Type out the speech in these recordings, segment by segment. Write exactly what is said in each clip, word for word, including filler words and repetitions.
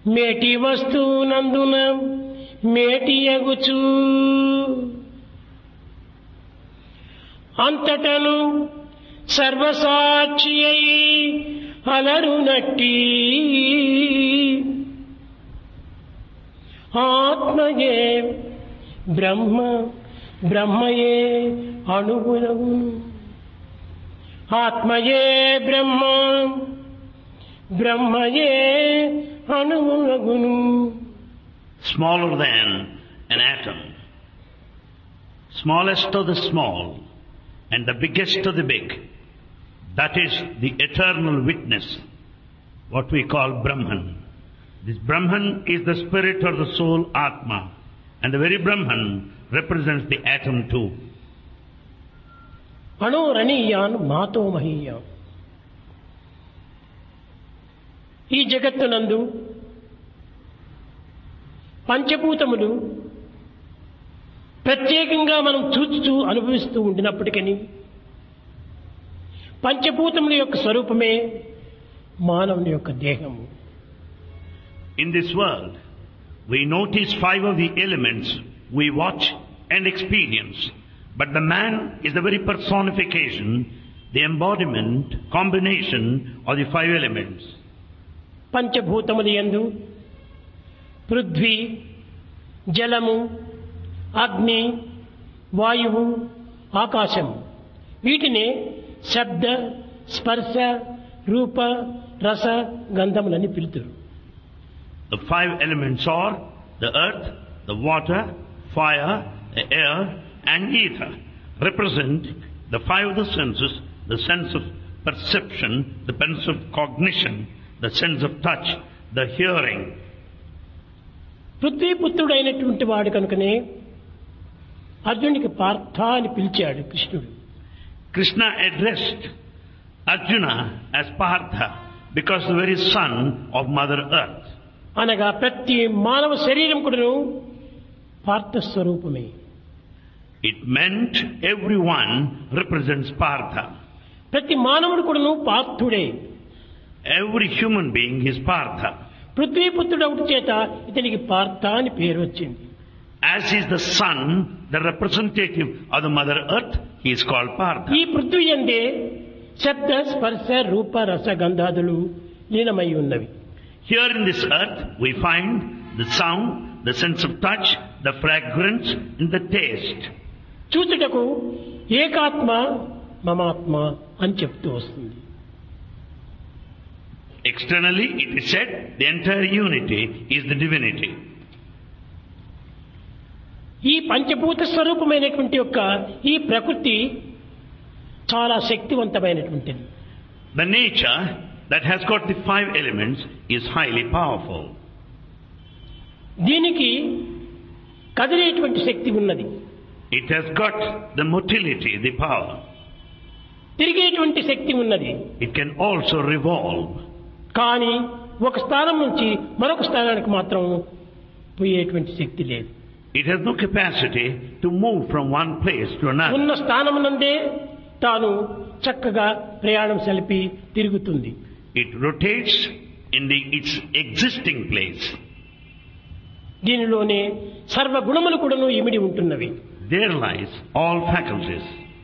మేటి వస్తువునందున మేటియగుచు అంతటను సర్వసాక్షి అయి అలరునట్టి ఆత్మయే బ్రహ్మ, బ్రహ్మయే అణువునగును. ఆత్మయే బ్రహ్మ, బ్రహ్మయే అణువునగును. Smaller than an atom, smallest of the small and the biggest of the big, that is the eternal witness, what we call Brahman. This Brahman is the spirit or the soul, Atma, and the very Brahman represents the atom too. అణో రణీయాన్ మాతో మహీయాన్. ఈ జగత్తునందు పంచభూతములు ప్రత్యేకంగా మనం చూచుచూ అనుభవిస్తూ ఉండినప్పటికీ పంచభూతముల యొక్క స్వరూపమే మానవుని యొక్క దేహము. In this world, we notice five of the elements we watch and experience. But the man is the very personification, the embodiment, combination of the five elements. పంచభూతముల యందు పృథ్వీ, జలము, అగ్ని, వాయువు, ఆకాశం, వీటిని శబ్ద, స్పర్శ, రూప, రస, గంధములని పిలుతురు. The five elements are the earth, the water, fire, the air, and ether, represent the five of the senses, the sense of perception, the sense of cognition, the sense of touch, the hearing. పృథ్వీపుత్రుడైనటువంటి వాడు కనుకనే అర్జునుడికి పార్థ అని పిలిచాడు కృష్ణుడు. Krishna addressed Arjuna as Partha because the very son of Mother Earth. అనగా ప్రతి మానవ శరీరం కూడాను పార్థ స్వరూపమే. It meant everyone represents Partha. ప్రతి మానవుడు కూడాను పార్థుడే. Every human being is Partha. పృథ్వీపుత్రుడు ఒకటి చేత ఇతనికి పార్థ అని పేరు వచ్చింది. As is the son, the representative of the Mother Earth, he is called Partha. ఈ పృథ్వీ యందే శబ్ద, స్పర్శ, రూప, రస, గంధాదులు లీనమై ఉన్నవి. Here in this earth we find the sound, the sense of touch, the fragrance and the taste. చూచుటకు ఏకాత్మ మమాత్మ అని చెప్తూ వస్తుంది. Externally it is said the entire unity is the divinity. ఈ పంచభూత స్వరూపమైనటువంటి యొక్క ఈ ప్రకృతి చాలా శక్తివంతమైనటువంటిది. The nature that has got the five elements is highly powerful. దీనికి కదిలేటువంటి శక్తి ఉన్నది. It has got the motility, the power. తిరిగేటువంటి శక్తి ఉన్నది. It can also revolve. కానీ ఒక స్థానం నుంచి మరొక స్థానానికి మాత్రం పోయేటువంటి శక్తి లేదు. It has no capacity to move from one place to another. ఉన్న స్థానమునందే తాను చక్కగా ప్రయాణం సలిపి తిరుగుతుంది. It rotates in the its existing place. దీనిలోనే సర్వ గుణములు కూడాను ఇమిడి ఉంటున్నవి. There lies all faculties.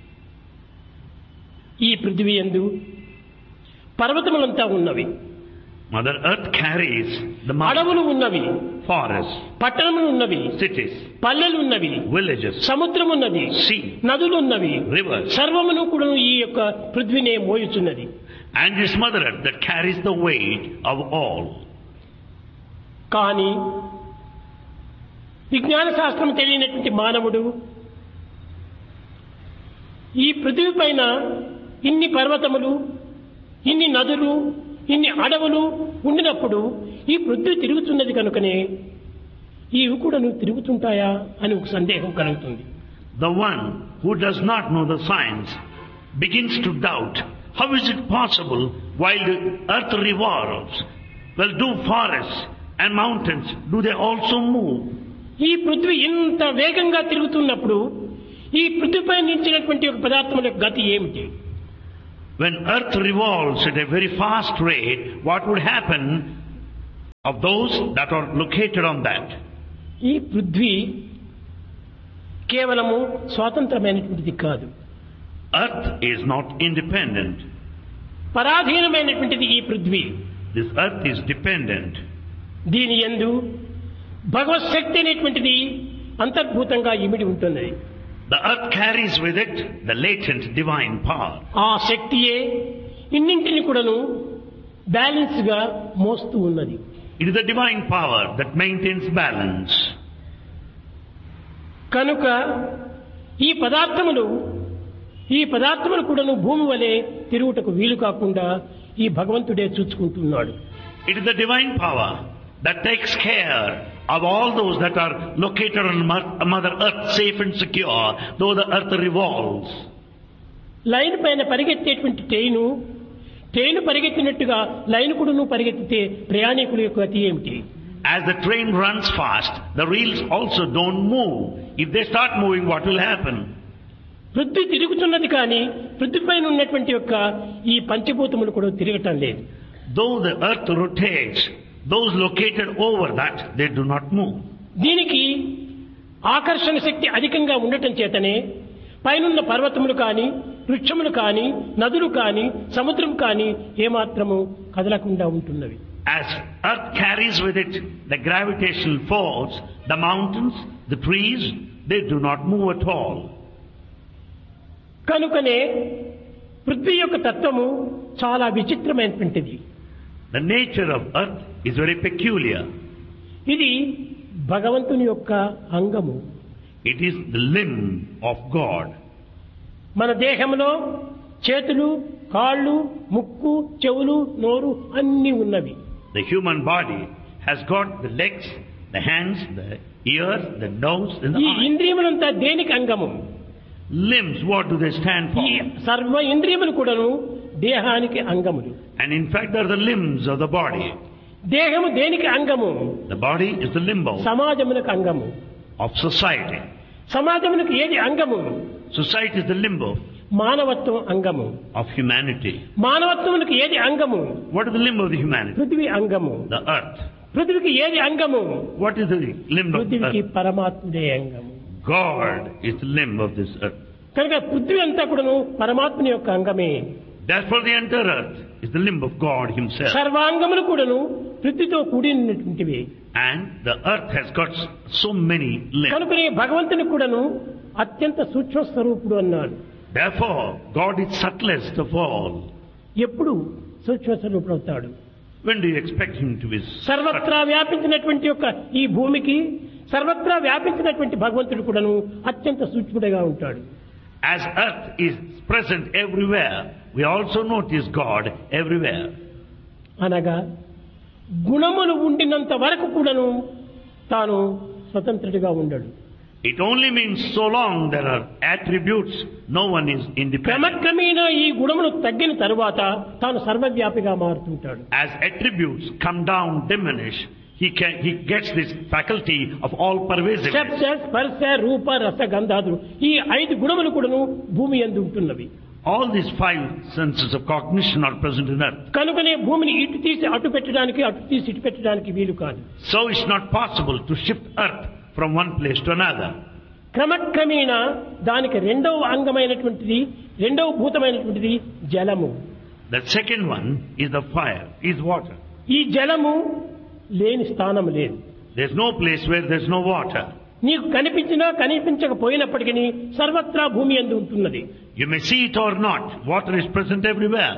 ఈ పృథివీ యందు పర్వతములంతా ఉన్నవి. Mother Earth carries the అడవులు mountains, ఉన్నవి, forests, పట్టణములు ఉన్నవి, cities, పల్లెలు ఉన్నవి, villages, సముద్రం ఉన్నది, sea, నదులు ఉన్నవి. rivers. సర్వమును కూడా ఈ యొక్క పృథ్వీనే మోయుచున్నది. And this Mother Earth that carries the weight of all. కానీ విజ్ఞాన శాస్త్రం తెలియనటువంటి మానవుడు ఈ పృథివీ పైన ఇన్ని పర్వతములు, ఇన్ని నదులు, ఇన్ని అడవులు ఉండినప్పుడు ఈ పృథ్వీ తిరుగుతున్నది కనుకనే ఇవి కూడా నువ్వు తిరుగుతుంటాయా అని ఒక సందేహం కలుగుతుంది. The one who does not know the science begins to doubt, how is it possible while the earth revolves? Well, do forests and mountains, do they also move? ఈ పృథ్వీ ఇంత వేగంగా తిరుగుతున్నప్పుడు ఈ పృథ్వీపై నిలిచినటువంటి ఒక పదార్థముల గతి ఏమిటి? When earth revolves at a very fast rate, what would happen of those that are located on that. ఈ పృథ్వీ కేవలము స్వాతంత్రమైనటువంటిది కాదు. Earth is not independent. పరాధీనమైనటువంటిది ఈ Prithvi. This earth is dependent. దీని యందు భగవత్ శక్తి అనేటువంటిది అంతర్భూతంగా ఇమిడి ఉంటుంది. The earth carries with it the latent divine power. ఆ శక్తియే ఇన్నింటిని కూడాను బ్యాలెన్స్ గా మోస్తూ ఉన్నది. It is the divine power that maintains balance. కనుక ఈ పదార్థములు ఈ పదార్థములు కూడాను భూమి వలె తిరుగుటకు వీలు కాకుండా ఈ భగవంతుడే చూసుకుంటున్నాడు. It is the divine power that takes care of all those that are located on Mother Earth, safe and secure, though the earth revolves. Line పైన పరిగెత్తేటువంటి ట్రైను ట్రైన్ పరిగెత్తినట్టుగా లైన్ కూడాను పరిగెత్తితే ప్రయాణికుల యొక్క గతి ఏమిటి? As the train runs fast, the reels also don't move. If they start moving, what will happen? Prithvi తిరుగుతున్నది కానీ పృథ్వీ పైన ఉన్నటువంటి యొక్క ఈ పంచభూతములు కూడా తిరగటం లేదు. Though the earth rotates, those located over that, they do not move. దీనికి ఆకర్షణ శక్తి అధికంగా ఉండటం చేతనే పైనున్న పర్వతములు కానీ వృక్షములు కానీ నదులు కానీ సముద్రం కానీ ఏమాత్రము కదలకుండా ఉంటున్నవి. As earth carries with it the gravitational force, the mountains, the trees, they do not move at all. కనుకనే పృథ్వీ యొక్క తత్వము చాలా విచిత్రమైనటువంటిది. The nature of earth is very peculiar. ఇది భగవంతుని యొక్క అంగము. It is the limb of God. మన దేహంలో చేతులు, కాళ్ళు, ముక్కు, చెవులు, నోరు అన్నీ ఉన్నవి. The human body has got the legs, the hands, the ears, the nose, and the ఈ eyes. ఇంద్రియములంతా దేనికి అంగము? Limbs, what do they stand for? ఈ సర్వ ఇంద్రియములు కూడాను దేహానికి అంగములు. And in fact, they are the limbs of the body. దేహము దేనికి అంగము? The body is the limb of, సమాజమునకు అంగము. of society. సమాజమునకు ఏది అంగము? Society is the limb of, మానవత్వం అంగము. of humanity. మానవత్వమునకు ఏది అంగము? What is the limb of the humanity? Prithvi అంగము. The earth. పృథ్వీకి ఏది అంగము? What is the limb of the పృథ్వీకి earth? పరమాత్ముడే అంగము. God is the limb of this earth. కనుక పృథ్వీ అంతా కూడాను పరమాత్ముని యొక్క అంగమే. Therefore the entire earth is the limb of God himself. సర్వాంగములు కూడాను పృథ్వీతో కూడినటువంటివి. And the earth has got so many limbs. కనుకనే భగవంతుని కూడాను అత్యంత సూక్ష్మ స్వరూపుడు అన్నాడు. Therefore God is subtlest of all. ఎప్పుడు సూక్ష్మ స్వరూపుడు అవుతాడు? When do you expect him to be సర్వత్రా వ్యాపించినటువంటి యొక్క ఈ భూమికి సర్వత్రా వ్యాపించినటువంటి భగవంతుడు కూడాను అత్యంత సూక్ష్ముడిగా ఉంటాడు. As earth is present everywhere, we also notice God everywhere. అనగా గుణములు ఉండినంత వరకు కూడాను తాను స్వతంత్రుడిగా ఉండడు. It only means so long there are attributes, no one is independent. క్రమక్రమేణా ఈ గుణములు తగ్గిన తరువాత తాను సర్వవ్యాపిగా మారుతుంటాడు. As attributes come down, diminish, he can, he gets this faculty of all pervasiveness. శబ్ద, స్పర్శ, రూప, రస, గంధాదులు ఈ ఐదు గుణములు కూడాను భూమి యందు ఉంటున్నవి. All these five senses of cognition are present in earth. కనుకనే భూమిని ఇటు తీసి అటు పెట్టడానికి అటు తీసి ఇటు పెట్టడానికి వీలు కాదు. So it's not possible to shift earth from one place to another. క్రమక్రమేణా దానికి రెండవ అంగమైనటువంటిది రెండవ భూతమైనటువంటిది జలము. The second one is the fire, is water. ఈ జలము లేని స్థానం లేదు. There's no place where there's no water. నీకు కనిపించినా కనిపించకపోయినప్పటికీ సర్వత్రా భూమి యందు ఉంటున్నది. You may see it or not, water is present everywhere.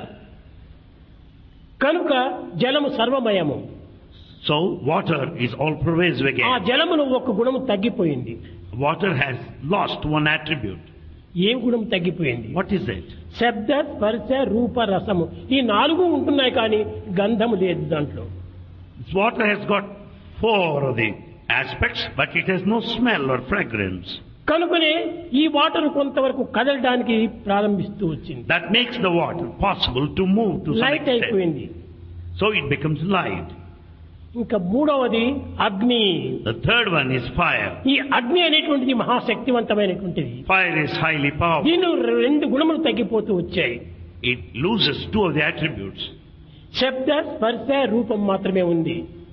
కనుక జలము సర్వమయము. So water is all pervasive ఆ again. జలములో ఒక గుణము తగ్గిపోయింది. Water has lost one attribute. ఏం గుణం తగ్గిపోయింది? What is it? శబ్ద, స్పర్శ, రూప, రసము ఈ నాలుగు ఉంటున్నాయి కానీ గంధము లేదు దాంట్లో. This water has got four of the aspects, but it has no smell or fragrance. కనుకనే ఈ వాటర్ కొంతవరకు కదలడానికి ప్రారంభిస్తూ వచ్చింది. That makes the water possible to move to some light extent. అయిపోయింది. So it becomes light. ఇంకా మూడవది అగ్ని. The third one is fire. ఈ అగ్ని అనేటువంటిది మహాశక్తివంతమైనటువంటిది. Fire is highly powerful. దీనిలో రెండు గుణములు తగ్గిపోతూ వచ్చాయి. It loses two of the attributes. శబ్ద, స్పర్శ, రూపం మాత్రమే ఉంది.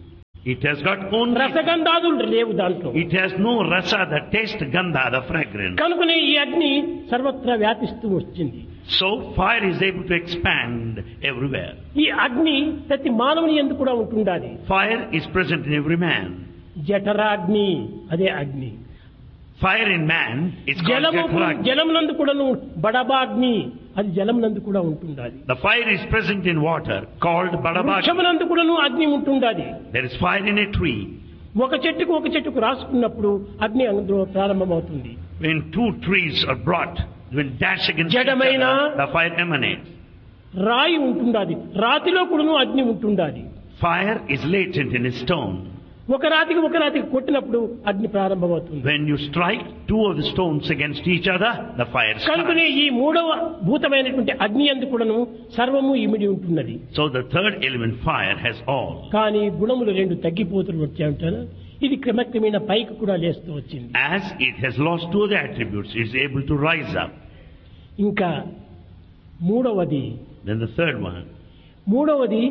It has got only, రసగంధాదులు లేవు దాంట్లో. it has no rasa, the taste, gandha, the fragrance. కనుకనే ఈ అగ్ని సర్వత్రా వ్యాపిస్తూ వచ్చింది. So fire is able to expand everywhere. ఈ అగ్ని ప్రతి మానవుని యందు కూడా ఉంటుండాలి. Fire is present in every man. జఠరాగ్ని అదే అగ్ని. Fire in man is called జలము Jataragni. జలమునందు కూడాను బడబాగ్ని అది జలమునందు కూడా ఉంటుండాలి. The fire is present in water called Badabagni. వృక్షమునందు కూడాను అగ్ని ఉంటుండాలి. There is fire in a tree. ఒక చెట్టుకు ఒక చెట్టుకు రాసుకున్నప్పుడు అగ్ని అందులో ప్రారంభమవుతుంది. When two trees are brought, when dash against each జడమైన other, the fire emanates. రాయి ఉంటుండాలి. రాతిలో కూడాను అగ్ని ఉంటుండాలి. Fire is latent in a stone. ఒక రాతికి ఒక రాతికి కొట్టినప్పుడు అగ్ని ప్రారంభమవుతుంది. When you strike two of the stones against each other, the fire కనుకనే starts. ఈ మూడవ భూతమైనటువంటి అగ్ని యందు కూడాను సర్వము ఇమిడి ఉంటున్నది. So the third element, fire, has all. కానీ గుణములు రెండు తగ్గిపోతులు వచ్చాయంటాను. ఇది క్రమక్రమేణా పైకి కూడా లేస్తూ వచ్చింది. As it has lost two of the attributes, it is able to rise up. ఇంకా మూడవది Then the third one, మూడవది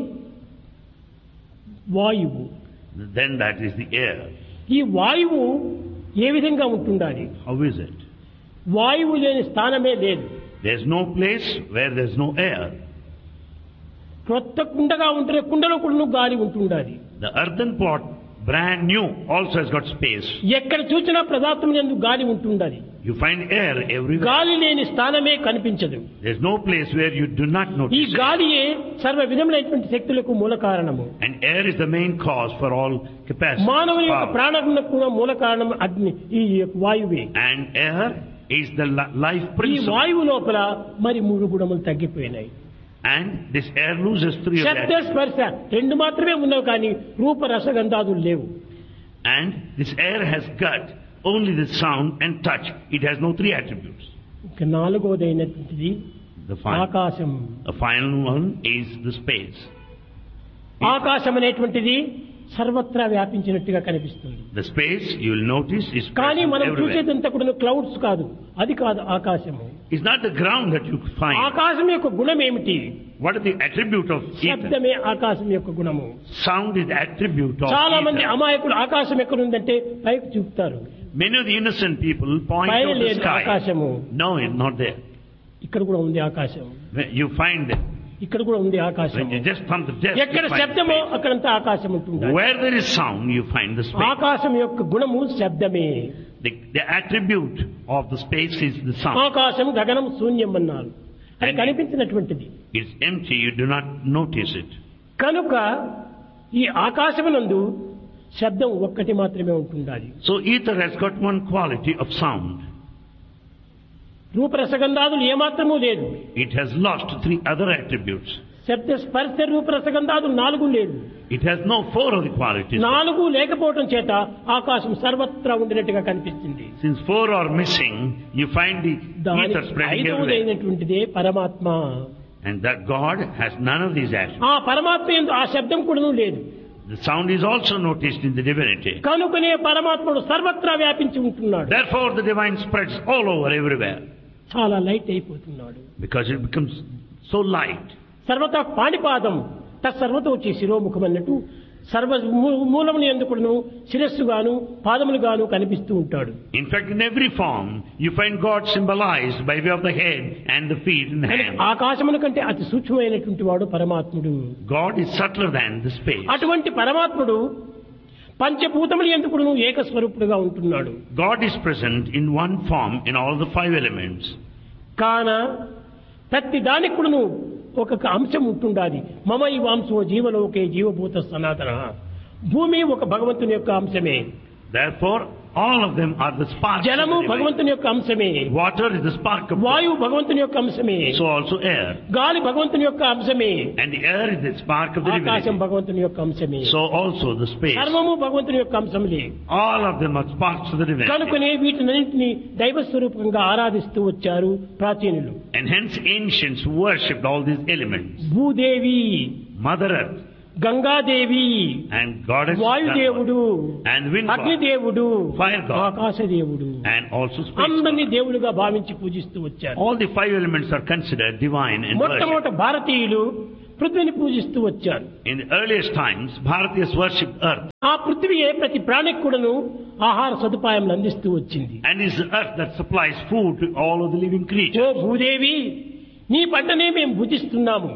వాయువు. then that is the air. ఈ వాయువు ఏ విధంగా ఉంటుండాలి? How is it? వాయువు లేని స్థానమే లేదు. There is no place where there is no air. కొత్త కుండగా ఉంటే కుండలో కూడా గాలి ఉంటుండాలి. The earthen pot, brand new, also has got space. ఎక్కడ చూసినా పదార్థం యందు గాలి ఉంటుండాలి. You find air everywhere. గాలి లేని స్థానమే కనిపించదు. There is no place where you do not ఈ notice it. గాలియే సర్వ విధములైనటువంటి శక్తులకు మూల కారణము. And air is the main cause for all capacity. మానవుని యొక్క power. ప్రాణములకు కూడా మూల కారణం అగ్ని ఈ వాయువే. And air is the li- life ఈ principle. వాయువు లోపల మరి మూడు గుణములు తగ్గిపోయినాయి. And this air loses three of శబ్ద that. స్పర్శ రెండు మాత్రమే ఉన్నావు కానీ రూప రసగంధాదులు లేవు. And this air has got only the sound and touch. It has no three attributes. ఇక నాలుగోదైనటువంటిది The final, ఆకాశం. the final one is the space. ఆకాశం అనేటువంటిది సర్వత్రా వ్యాపించినట్టుగా కనిపిస్తుంది. The space, you will notice, is కానీ present మనం everywhere. చూసేదంతా కూడా clouds కాదు, అది కాదు ఆకాశము. It's not the ground that you find. ఆకాశం యొక్క గుణం ఏమిటి? What is the attribute of ether? శబ్దమే ఆకాశం యొక్క గుణము. Sound is the attribute of చాలా మంది ether. అమాయకులు ఆకాశం ఎక్కడ ఉందంటే పైకి చూపుతారు. Many of the innocent people point పైన to the లేదు sky. ఆకాశము. No, it's not there. ఇక్కడ కూడా ఉంది ఆకాశం. You find it. ఇక్కడ కూడా ఉంది ఆకాశం. When you just from the depth, ఎక్కడ you find శబ్దమో space. అక్కడంతా ఆకాశం ఉంటుంది. Where there is sound, you find the space. ఆకాశం యొక్క గుణము శబ్దమే. The, the attribute of the space is the sound. ఆకాశం గగనం శూన్యం అన్నారు. అది కనిపించినటువంటిది. It's empty, you do not notice it. కనుక ఈ ఆకాశమునందు శబ్దం ఒక్కటి మాత్రమే ఉంటుండాలి. So ether has got one quality of sound. రూపరసగంధాదులు ఏమాత్రమూ లేదు. It has lost three other attributes. శబ్ద స్పర్శ రూపరసగంధాదులు నాలుగు లేదు. It has no four of the qualities. నాలుగు లేకపోవడం చేత ఆకాశం సర్వత్రా ఉండినట్టుగా కనిపిస్తుంది. Since four are missing, you find the దాని ether spreading everywhere. ఐదవదైనటువంటిదే పరమాత్మ. And that God has none of these attributes. ఆ పరమాత్మ యందు ఆ శబ్దం కూడా లేదు. The sound is also noticed in the divinity. కనుకనే పరమాత్ముడు సర్వత్రా వ్యాపించి ఉంటున్నాడు. Therefore the divine spreads all over everywhere. చాలా లైట్ అయిపోతున్నాడు. Because it becomes so light. సర్వత పాణిపాదం తత్సర్వతోచి శిరోముఖం అన్నట్టు సర్వ మూలముని ఎందుకును శిరస్సుగాను పాదములుగాను కనిపిస్తూ ఉంటాడు. In fact, in every form, you find God symbolized by way of the head and the feet and hands. ఆకాశముల కంటే అతి సూక్ష్మమైనటువంటి వాడు పరమాత్ముడు. God is subtler than the space. అటువంటి పరమాత్ముడు పంచభూతములు ఎందుకును ఏకస్వరూపుడుగా ఉంటున్నాడు. God is present in one form in all the five elements. కాన ప్రతి దానికి కూడాను ఒక్కొక్క అంశం ఉంటుండాలి. మమ ఈ వాంశో జీవలోకే జీవభూత సనాతన. భూమి ఒక భగవంతుని యొక్క అంశమే. Therefore, all of them are the sparks. జలము of the divine. భగవంతుని యొక్క అంశమే. Water is the spark of God. వాయువు భగవంతుని యొక్క అంశమే. So also air. గాలి భగవంతుని యొక్క అంశమే. And the air is the spark of the ఆకాశం divinity. భగవంతుని యొక్క అంశమే. So also the space. సర్వము భగవంతుని యొక్క అంశములే. All of them are sparks of the divinity. కనుకనే వీటినన్నింటినీ దైవ స్వరూపంగా ఆరాధిస్తూ వచ్చారు ప్రాచీనులు. And hence ancients worshipped all these elements. Bhudevi, Mother Earth Gangadevi, and Goddess వాయుదేవుడు, Ganga, and Wind God, అగ్నిదేవుడు, Fire God, ఆకాశదేవుడు and also Space అందరినీ God. దేవులుగా భావించి పూజిస్తూ వచ్చారు. All the five elements are considered divine and worshipped. మొట్టమొదట భారతీయులు పృథ్వీని పూజిస్తూ వచ్చారు. In the earliest times, Bharatiyas worshipped earth. ఆ పృథ్వీయే ప్రతి ప్రాణికి కూడాను ఆహార సదుపాయం అందిస్తూ వచ్చింది. And it's the earth that supplies food to all of the living oh creatures. Bhudevi, నీ పంటనే మేము భుజిస్తున్నాము,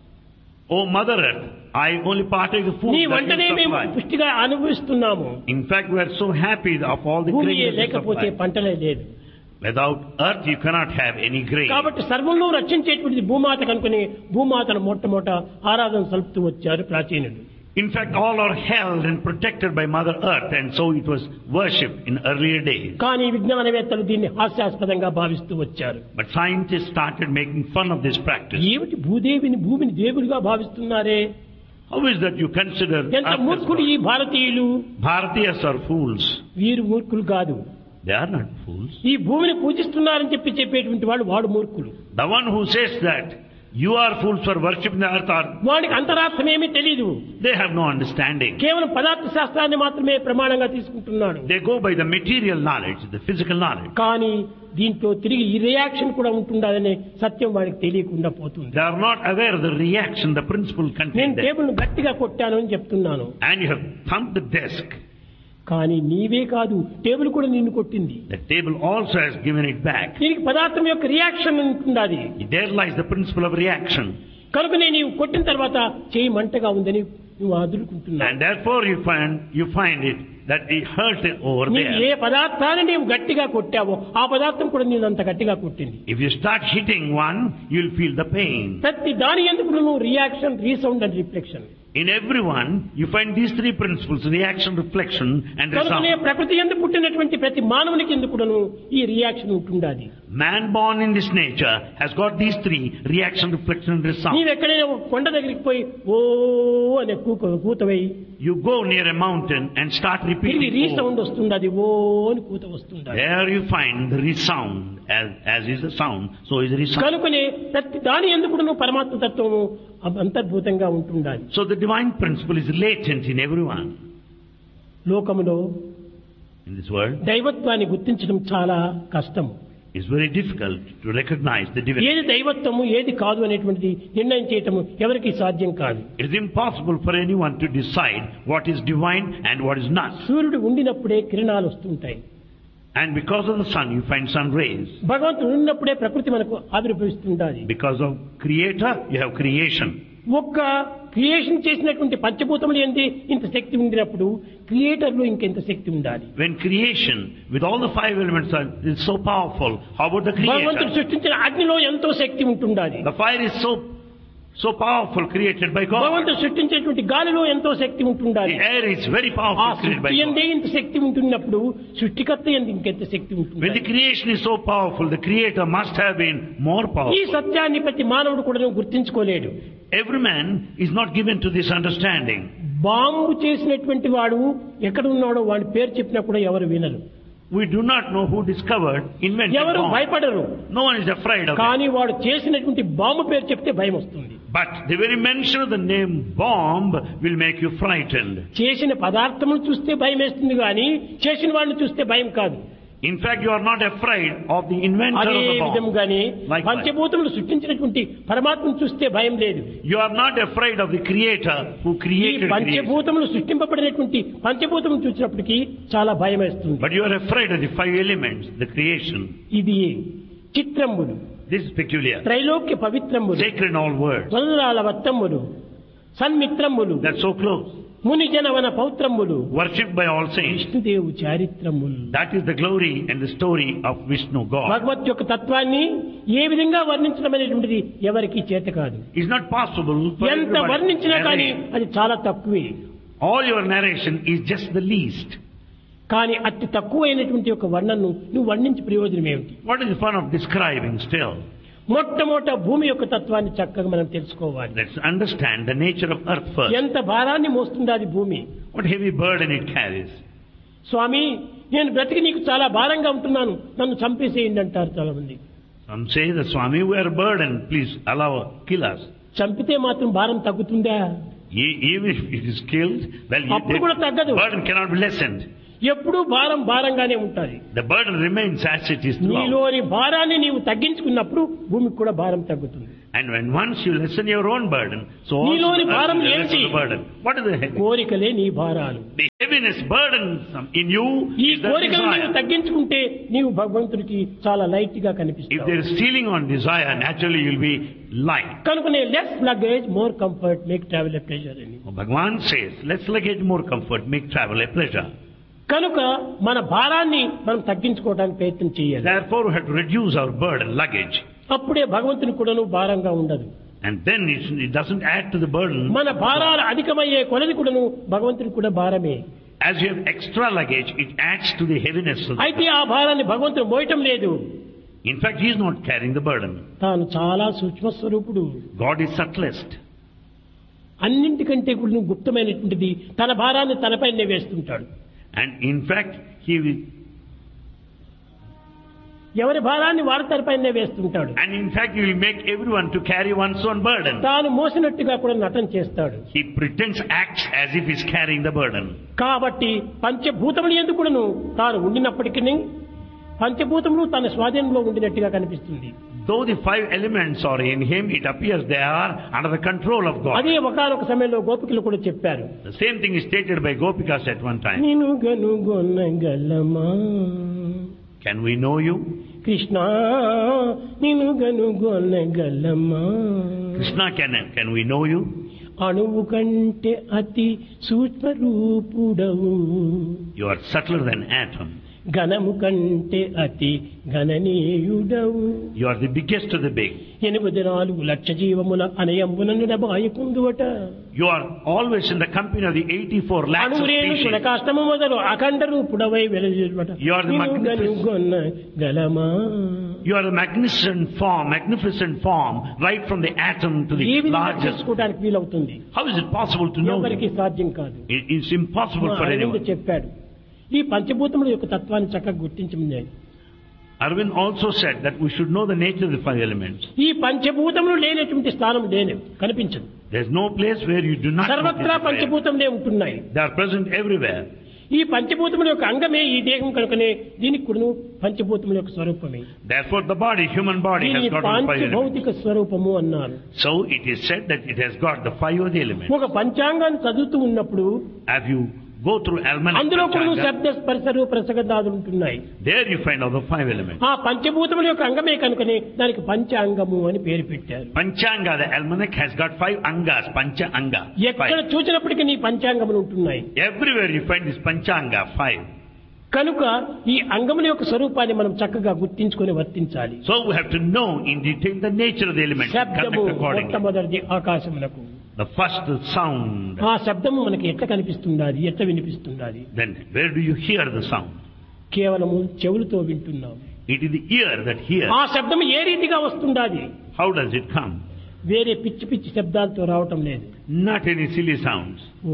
Oh Mother Earth, I only partake of food నీ that వంటనే you మేము supply. పుష్టిగా అనుభవిస్తున్నాము. In fact, we are so happy of all the భూమియే grain that you లేకపోతే supply. పంటలే లేదు. Without earth, you cannot have any grain. కాబట్టి సర్వంలో రక్షించేటువంటిది భూమాత కనుకొని భూమాతను మొట్టమొదట ఆరాధన సలుపుతూ వచ్చారు ప్రాచీనులు. In fact, all are held and protected by Mother Earth, and so it was worshipped in earlier days. కానీ విజ్ఞానవేత్తలు దీన్ని హాస్యాస్పదంగా భావిస్తూ వచ్చారు. But scientists started making fun of this practice. ఏమిటి భూదేవిని భూమిని దేవుడిగా భావిస్తున్నారే? How is that you consider ఎంత earth as మూర్ఖులు ఈ God? భారతీయులు! Bharatiyas are fools. వీరు మూర్ఖులు కాదు. They are not fools. ఈ భూమిని పూజిస్తున్నారని చెప్పి చెప్పేటువంటి వాడు వాడు మూర్ఖులు. The one who says that you are fools for worshipping the earth, are వాడికి అంతరార్థం ఏమీ తెలియదు. they have no understanding. కేవలం పదార్థ శాస్త్రాన్ని మాత్రమే ప్రమాణంగా తీసుకుంటున్నాడు. They go by the material knowledge, the physical knowledge. కానీ దీంట్లో తిరిగి ఈ రియాక్షన్ కూడా ఉంటుందనే సత్యం వాడికి తెలియకుండా పోతుంది. They are not aware of the reaction, the principle నేను contained there. టేబుల్ గట్టిగా కొట్టాను అని చెప్తున్నాను, And you have thumped the desk. కానీ నీవే కాదు టేబుల్ కూడా నిన్ను కొట్టింది. The table also has given it back. దీనికి పదార్థం యొక్క రియాక్షన్ ఉంటున్నది. There lies the principle of reaction. కనుకనే నీవు కొట్టిన తర్వాత చేయి మంటగా ఉందని నువ్వు అదురుకుంటున్నావు. And therefore you find, you find it that it hurt over నీవు ఏ there. పదార్థాన్ని నీవు గట్టిగా కొట్టావో ఆ పదార్థం కూడా నేను అంత గట్టిగా కొట్టింది. If you start hitting one, you'll feel the pain. ప్రతి దాని ఎందుకు నువ్వు reaction, resound and reflection. In everyone, you find these three principles: reaction, reflection, and కనుకనే resound. ప్రకృతి యందు పుట్టినటువంటి ప్రతి మానవునికి ఎందుకు కూడాను ఈ రియాక్షన్ ఉంటుండాలి. Man born in this nature has got these three: reaction, reflection, and resound. నీవు ఎక్కడైనా ఒక కొండ దగ్గరికి పోయి ఓ అనే కూక కూతవై You go near a mountain and start తిరిగి repeating. "Oh." రీసౌండ్ వస్తుంది, అది ఓ అని కూత వస్తుంది. There you find the resound, as, as is the sound, so is the resound. కనుకనే ప్రతి దాని ఎందుకు కూడాను పరమాత్మ తత్వము అంతర్భూతంగా ఉంటుండాలి. So the divine principle is latent in everyone. లోకములో In this world, దైవత్వాన్ని గుర్తించడం చాలా కష్టము. it's very difficult to recognize the divinity. ఏది దైవత్వము ఏది కాదు అనేటువంటిది నిర్ణయం చేయటము ఎవరికి సాధ్యం కాదు. It is impossible for anyone to decide what is divine and what is not. సూర్యుడు ఉండినప్పుడే కిరణాలు వస్తుంటాయి. And because of the sun, you find sun rays. భగవంతుడు ఉన్నప్పుడే ప్రకృతి మనకు ఆవిర్భవిస్తుండాలి. Because of Creator, you have creation. ఒక్క క్రియేషన్ చేసినటువంటి పంచభూతములు ఏంటి ఇంత శక్తి ఉండినప్పుడు క్రియేటర్ లో ఇంకెంత శక్తి ఉండాలి. When creation, with all the five elements, are, is so powerful, how about the భగవంతుడు Creator? సృష్టించిన అగ్నిలో ఎంతో శక్తి ఉంటుండాలి. The fire is so so powerful, created by God. భగవంతుడు సృష్టించేటువంటి గాలిలో ఎంతో శక్తి ఉంటుండాలి. The air is very ఆ powerful, created by సృష్టి ఎందే God. ఇంత శక్తి ఉంటున్నప్పుడు సృష్టికర్త ఎందు ఇంకెంత శక్తి When ఉంటుంది. the creation is so powerful, the Creator must have been more ఈ powerful. సత్యాన్ని ప్రతి మానవుడు కూడా గుర్తించుకోలేడు. Every man is not given to this understanding. Bomb చేసినటువంటి వాడు ఎక్కడ ఉన్నాడో వాడి పేరు చెప్పినా కూడా ఎవరు వినరు, We do not know who discovered, invented ఎవరు bomb. భయపడరు. No one is afraid of it. కానీ వాడు చేసినటువంటి బాంబు పేరు చెప్తే భయం వస్తుంది. But the very mention of the name bomb will make you frightened. చేసిన పదార్థమును చూస్తే భయం వేస్తుంది కానీ చేసిన వాడిని చూస్తే భయం కాదు. In fact, you are not afraid of the inventor అదే of the bomb. విధముగానే Likewise. పంచభూతములు సృష్టించినటువంటి పరమాత్మను చూస్తే భయం లేదు. You are not afraid of the Creator who ఈ created creation. పంచభూతములు సృష్టింపబడినటువంటి పంచభూతములు చూసినప్పటికీ చాలా భయం వేస్తుంది. But you are afraid of the five elements, the creation. ఇది చిత్రములు, This is peculiar. Trailokya పవిత్రములు, Sacred in all words. Vadanala వత్తములు, సన్మిత్రములు, That's so close. Muni జనవన పౌత్రములు, Worshipped by all saints. విష్ణుదేవు చారిత్రములు. That is the glory and the story of Vishnu God. భగవత్ యొక్క తత్వాన్ని ఏ విధంగా వర్ణించడం అనేటువంటిది ఎవరికి చేత కాదు. It's not possible for ఎంత everybody to వర్ణించినా కానీ narrate. అది చాలా తక్కువే. All your narration is just the least. కానీ అతి తక్కువైనటువంటి ఒక వర్ణను నువ్వు వర్ణించి ప్రయోజనం ఏమిటి? What is the fun of describing still? మొట్టమొదట భూమి యొక్క తత్వాన్ని చక్కగా మనం తెలుసుకోవాలి. Let's understand the nature of earth first. ఎంత భారాన్ని మోస్తుంది అది భూమి. What heavy burden it carries. స్వామి, నేను బ్రతికి నీకు చాలా భారంగా ఉంటున్నాను, నన్ను చంపేసేయండి అంటారు చాలా మంది. Some say that Swami, we are a burden, please allow, kill us. చంపితే మాత్రం భారం తగ్గుతుందా? E- Even if it is killed, well, you- అప్పుడు కూడా తగ్గదు. the burden cannot be lessened. ఎప్పుడూ భారం భారంగానే ఉంటుంది. The burden remains as it is throughout. నీలోని భారాన్ని నీవు తగ్గించుకున్నప్పుడు భూమికి కూడా భారం తగ్గుతుంది. And when once you lessen your own burden, so also నీలోని the earth భారం will lessen ఏమిటి? the burden. What is the heavy? కోరికలే నీ భారాలు. The heaviness burdensome in you ఈ is the కోరికలు నీవు desire. తగ్గించుకుంటే నీవు భగవంతుడికి చాలా లైట్ గా If కనిపిస్తావు. there is ceiling on desire, naturally you will be light. కనుకనే less luggage more comfort make travel a pleasure అని. Bhagavan says, let's luggage more comfort, make travel a pleasure. కనుక మన భారాన్ని మనం తగ్గించుకోవడానికి ప్రయత్నం చేయాలి. Therefore we have to reduce our burden, luggage. అప్పుడే భగవంతుని కూడాను భారంగా ఉండదు. And then it, it doesn't add to the burden. మన భారాలు అధికమయ్యే కొలది కూడాను భగవంతుని కూడా భారమే. As you have extra luggage, it adds to the heaviness of the అయితే ఆ భారాన్ని భగవంతుడు మోయటం లేదు. In fact, he is not carrying the burden. తాను చాలా సూక్ష్మ స్వరూపుడు. God is subtlest. అన్నింటికంటే కూడా గుప్తమైనటువంటిది తన భారాన్ని తనపైనే వేస్తుంటాడు. And in fact, he will, ఎవరి భారాన్ని వారి తనపైనే వేస్తుంటాడు. and in fact, he will make everyone to carry one's own burden. తాను మోసినట్టుగా కూడా నటన చేస్తాడు. He pretends, acts as if he's carrying the burden. కాబట్టి పంచభూతములు ఎందుకు కూడాను తాను ఉండినప్పటికీ పంచభూతములు తన స్వాధీనంలో ఉండినట్టుగా కనిపిస్తుంది. Though the five elements are in him, it appears they are under the control of God. అదే ఒకానొక సమయంలో గోపికలు కూడా చెప్పారు. The same thing is stated by Gopikas at one time. నిన్ను గనుగొనగలమా Can we know you? Krishna నిన్ను గనుగొనగలమా Krishna, can, can we know you? అణువు కంటే అతి సూక్ష్మ రూపుడవు You are subtler than atom. ఘనము కంటే అతి గణనీయుడవు You are the biggest of the big. ఎనిమిది నాలుగు లక్ష జీవముల అనయంబునను డబాయకుందువట. You are always in the company of the eighty-four lakhs of అణువురేను species. సులకాష్టము మొదలు అఖండ రూపుడవై వెలజువట. You are the magnificent- గలమా You are a magnificent form, magnificent form, right from the atom to A the విధంగా largest. తెలుసుకోవడానికి వీలవుతుంది? How is it possible to know ఎవరికి you? సాధ్యం కాదు. It is impossible మా for Arvind anyone. చెప్పాడు ఈ పంచభూతముల యొక్క తత్వాన్ని చక్కగా గుర్తించమన్నాడు. Arvind also said that we should know the nature of the five elements. ఈ పంచభూతములు లేనటువంటి స్థానం లేని కనిపించదు. There is no place where you do not సర్వత్రా notice the five. పంచభూతములే ఉంటున్నాయి. They are present everywhere. ఈ పంచభూతముల యొక్క అంగమే ఈ దేహం కనుకనే దీనికి కూడా పంచభూతముల యొక్క స్వరూపమే. Therefore the body, human body has దీని got all five elements. పంచభౌతిక స్వరూపము అన్నారు. So it is said that it has got the five of the elements. ఒక పంచాంగాన్ని చదువుతూ ఉన్నప్పుడు As you go through almanac, అందులో కూడా Panchanga, శబ్ద స్పర్శ రూప రసగంధాదులు ఉంటున్నాయి. there you find all the five elements. ఆ పంచభూతముల యొక్క అంగమే కనుకనే దానికి పంచాంగము అని పేరు పెట్టారు. Panchanga, the almanac has got five angas, pancha anga. ఎక్కడ Five. చూసినప్పటికీ నీ పంచాంగములు ఉంటున్నాయి. Everywhere you find this panchanga, five. కనుక ఈ అంగముల యొక్క స్వరూపాన్ని మనం చక్కగా గుర్తించుకొని వర్తించాలి. So we have to know in detail the nature of the elements and శబ్దము conduct accordingly. మొట్టమొదటిది ఆకాశమునకు. The first sound. ఆ శబ్దము మనకి ఎట్లా కనిపిస్తుండాలి, ఎట్లా వినిపిస్తుండాలి? Then where do you hear the sound? కేవలము చెవులతో వింటున్నాం. It is the ear that hears. ఆ శబ్దము ఏ రీతిగా వస్తుండాలి? How does it come? వేరే పిచ్చి పిచ్చి శబ్దాలతో రావటం లేదు. Not any silly sounds. ఓ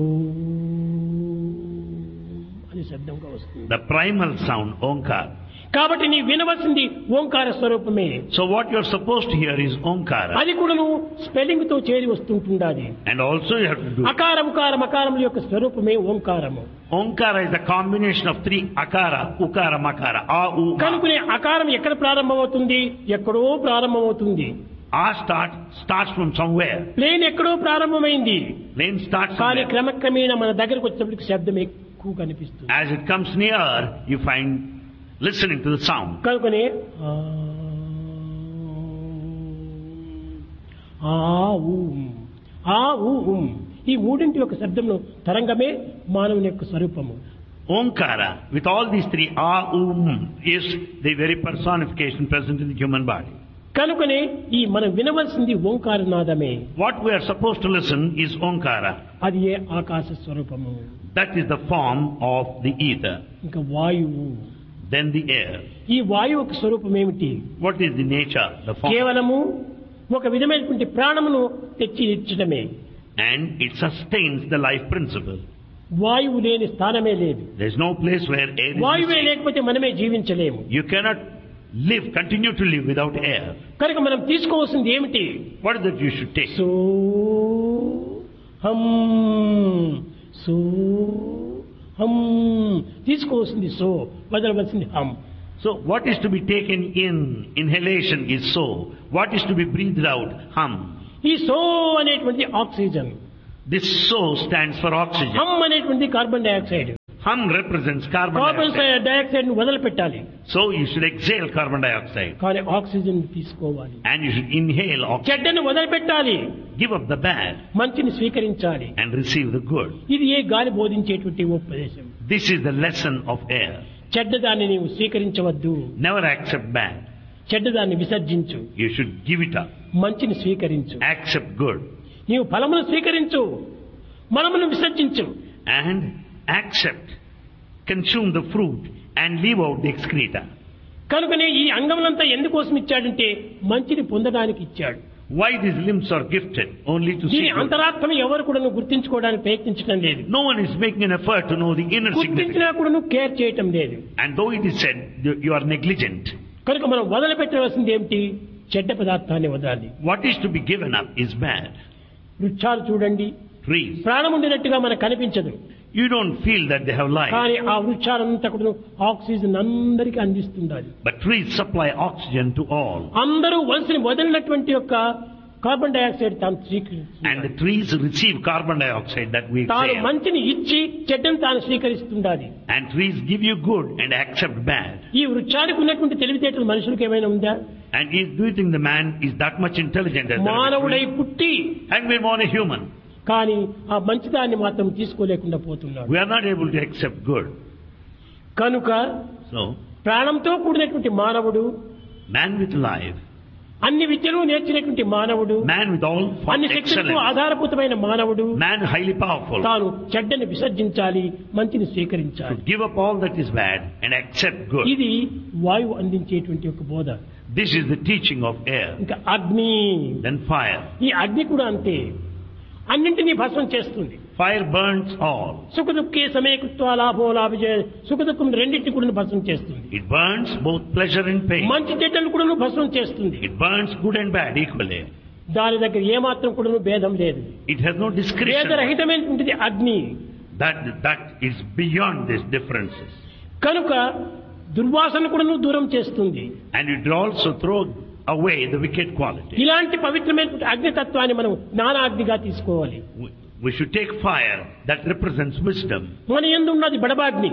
అని శబ్దంగా వస్తుంది. The primal sound, Omkar. కాబట్టి నీ వినవలసింది ఓంకార స్వరూపమే. So what you are supposed to hear is Omkara. అది కూడా నువ్వు స్పెల్లింగ్ తో చేరి వస్తుంటుండాలి. And also you have to do. అకార ఉకార మకారముల యొక్క స్వరూపమే ఓంకారము. Omkara is the combination of three akara, ukara, makara. A, u, a. కనుకనే అకారం ఎక్కడ ప్రారంభమవుతుంది? ఎక్కడో ప్రారంభమవుతుంది. A start starts from somewhere. Plane ఎక్కడో ప్రారంభమైంది. Plane starts కానీ somewhere. క్రమక్రమేణా మన దగ్గరకు వచ్చేప్పటికి శబ్దం ఎక్కువ కనిపిస్తుంది. As it comes near, you find listening to the sound. కనుకనే ఆ ఆ ఊ ఆ ఊ ఉం ఈ మూడింటి యొక్క శబ్దమును తరంగమే మానవుని యొక్క స్వరూపము. Omkara, with all these three, A, U, M, is the very personification present in the human body. కనుకనే ఈ మనం వినవలసింది ఓంకార నాదమే. What we are supposed to listen is Omkara. అది ఏ ఆకాశ స్వరూపము. That is the form of the ether. ఇంకా వాయువు. Then the air. ఈ వాయువు యొక్క స్వరూపం ఏమిటి? What is the nature, the form? కేవలము ఒక విధమైనటువంటి ప్రాణమును తెచ్చి ఇచ్చడమే. And it sustains the life principle. వాయువు లేని స్థానమే లేదు. There is no place where air is వాయువే missing. లేకపోతే మనమే జీవించలేము. You cannot live, continue to live without air. కనుక మనం తీసుకోవాల్సింది ఏమిటి? What is that you should take? So హం సో హం తీసుకోవాల్సింది సో, వదలవలసింది హం. So what is to be taken in, inhalation is so. What is to be breathed out, hum. ఈ so అనేటువంటి oxygen, This so stands for oxygen. హమ్ అనేటువంటి carbon dioxide. Hum represents carbon carbon dioxide. Dioxide ను వదిలిపెట్టాలి, So you should exhale carbon dioxide. కానీ oxygen తీసుకోవాలి. And you should inhale oxygen. చెడ్డను వదిలిపెట్టాలి, Give up the bad మంచిని స్వీకరించాలి. and receive the good. ఇది ఏ గాలి బోధించేటువంటి ఉపదేశం. This is the lesson of air. చెడ్డదాన్ని నీవు స్వీకరించవద్దు, Never accept bad. చెడ్డదాన్ని విసర్జించు, You should give it up. మంచిని స్వీకరించు. Accept good. నీవు ఫలమును స్వీకరించు, మనమును విసర్జించు. And accept. Consume the fruit and leave out the excreta. కనుకనే ఈ అంగములంతా ఎందుకోసం ఇచ్చాడంటే మంచిని పొందడానికి ఇచ్చాడు. Why these limbs are gifted? Only to see దీని good. అంతరాత్మను ఎవరు కూడా గుర్తించుకోవడానికి ప్రయత్నించడం లేదు. No one is making an effort to know the inner గుర్తించినా significance. కూడా కేర్ చేయటం లేదు. And though it is said you you are negligent, కనుక మనం వదిలిపెట్టవలసింది ఏమిటి? చెడ్డ పదార్థాన్ని వదలాలి. what is to be given up is bad. వృక్షాలు చూడండి, Trees. ప్రాణం ఉండినట్టుగా మనకు కనిపించదు, You don't feel that they have life. కానీ ఆ వృక్షాలంతా కూడా ఆక్సిజన్ అందరికీ అందిస్తుండాలి. But trees supply oxygen to all. అందరూ వలసని వదిలినటువంటి యొక్క కార్బన్ డైఆక్సైడ్ తాను And the స్వీకరిస్తుంది. trees receive carbon dioxide that we తాను exhale. మంచిని ఇచ్చి చెడ్డను తాను స్వీకరిస్తుండాలి. And trees give you good and accept bad. ఈ వృక్షానికి ఉన్నటువంటి తెలివితేటలు మనుషులకు ఏమైనా ఉందా? And is, do you think the man is that much intelligent as the మానవుడై tree? పుట్టి And we're born a human. కానీ ఆ మంచిదాన్ని మాత్రం తీసుకోలేకుండా పోతున్నాడు. We are not able to accept good. కనుక So, ప్రాణంతో కూడినటువంటి మానవుడు, man with life, అన్ని విద్యలు నేర్చినటువంటి మానవుడు, man with all అన్ని శక్తులకు excellence, ఆధారభూతమైన మానవుడు man highly powerful, తాను చెడ్డని విసర్జించాలి, మంచిని స్వీకరించాలి. to give up all that is bad and accept good. ఇది వాయువు అందించేటువంటి ఒక బోధ. This is the teaching of air. ఇంకా అగ్ని, Then fire. ఈ అగ్ని కూడా అంతే, అన్నింటినీ భస్మం చేస్తుంది. Fire burns all. సుఖ దుఃఖే సమయకృత్వ లాభో లాభజే, సుఖ దుఃఖం రెండింటిని కూడా భస్మం చేస్తుంది. It burns both pleasure and pain. మంచి చెడ్డలు కూడా భస్మం చేస్తుంది. It burns good and bad equally. దాని దగ్గర ఏమాత్రం కూడా భేదం లేదు. It has no discretion. భేదరహితమైనటువంటిది అగ్ని. That, that is beyond these differences. కనుక దుర్వాసన కూడా దూరం చేస్తుంది. And it will also throw away the wicked quality. ఇలాంటి పవిత్రమైన అగ్నితత్వాన్ని మనం జ్ఞానాగ్నిగా తీసుకోవాలి. We, we should take fire that represents wisdom. మన యందు ఉన్నది బడబాగ్ని,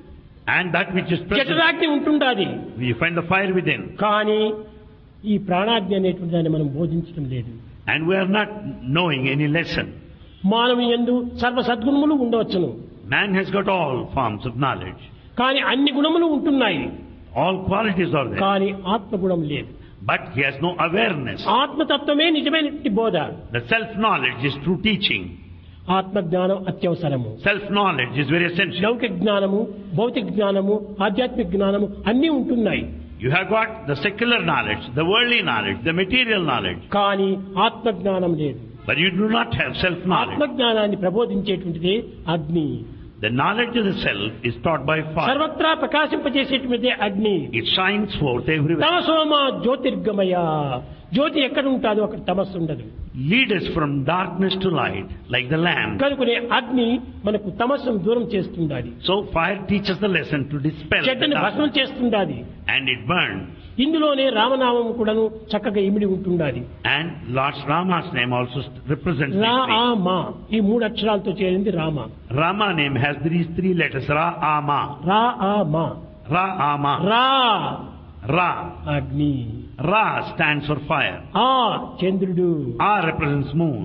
And that which is present, జఠరాగ్ని ఉంటుండాది. we find the fire within. కానీ ఈ ప్రాణాగ్ని అనేటువంటి దాన్ని మనం బోధించడం లేదు. And we are not knowing any lesson. మానవుని యందు సర్వ సద్గుణములు ఉండవచ్చును, Man has got all forms of knowledge. కానీ అన్ని గుణములు ఉంటున్నాయి, All qualities are there. కానీ ఆత్మగుణం లేదు. But he has no awareness. ఆత్మతత్వమే నిజమైనటువంటి బోధ. The self-knowledge is true teaching. ఆత్మజ్ఞానం అత్యవసరము. Self-knowledge is very essential. లౌకిక జ్ఞానము, భౌతిక జ్ఞానము, ఆధ్యాత్మిక జ్ఞానము అన్నీ ఉంటున్నాయి. You have got the secular knowledge, the worldly knowledge, the material knowledge. కానీ ఆత్మజ్ఞానం లేదు. But you do not have self-knowledge. ఆత్మజ్ఞానాన్ని ప్రబోధించేటువంటిదే అగ్ని. The knowledge of the self is taught by fire. సర్వత్రా ప్రకాశింపజేసేటువంటిదే అగ్ని. It shines forth everywhere. తమసోమ జ్యోతిర్గమయ, జ్యోతి ఎక్కడ ఉంటుందో అక్కడ తమస్సు ఉండదు. Lead us from darkness to light, like the lamp. కనుకనే అగ్ని మనకు తమస్సును దూరం చేస్తుండాలి. So fire teaches the lesson to dispel the చెడ్డని భస్మం darkness. చేస్తుండాలి. And it burns. ఇందులోనే రామనామం కూడాను చక్కగా ఇమిడి ఉంటుండాలి. And Lord Rama's name also represents రా these ఆ three. మా, ఈ మూడు అక్షరాలతో చేరింది Rama. Rama name has these three letters. Ra, Ama. రా ఆ మా. Ra, Ama. రా Ra. అగ్ని, Ra stands for fire. ఆ చంద్రుడు, A represents moon.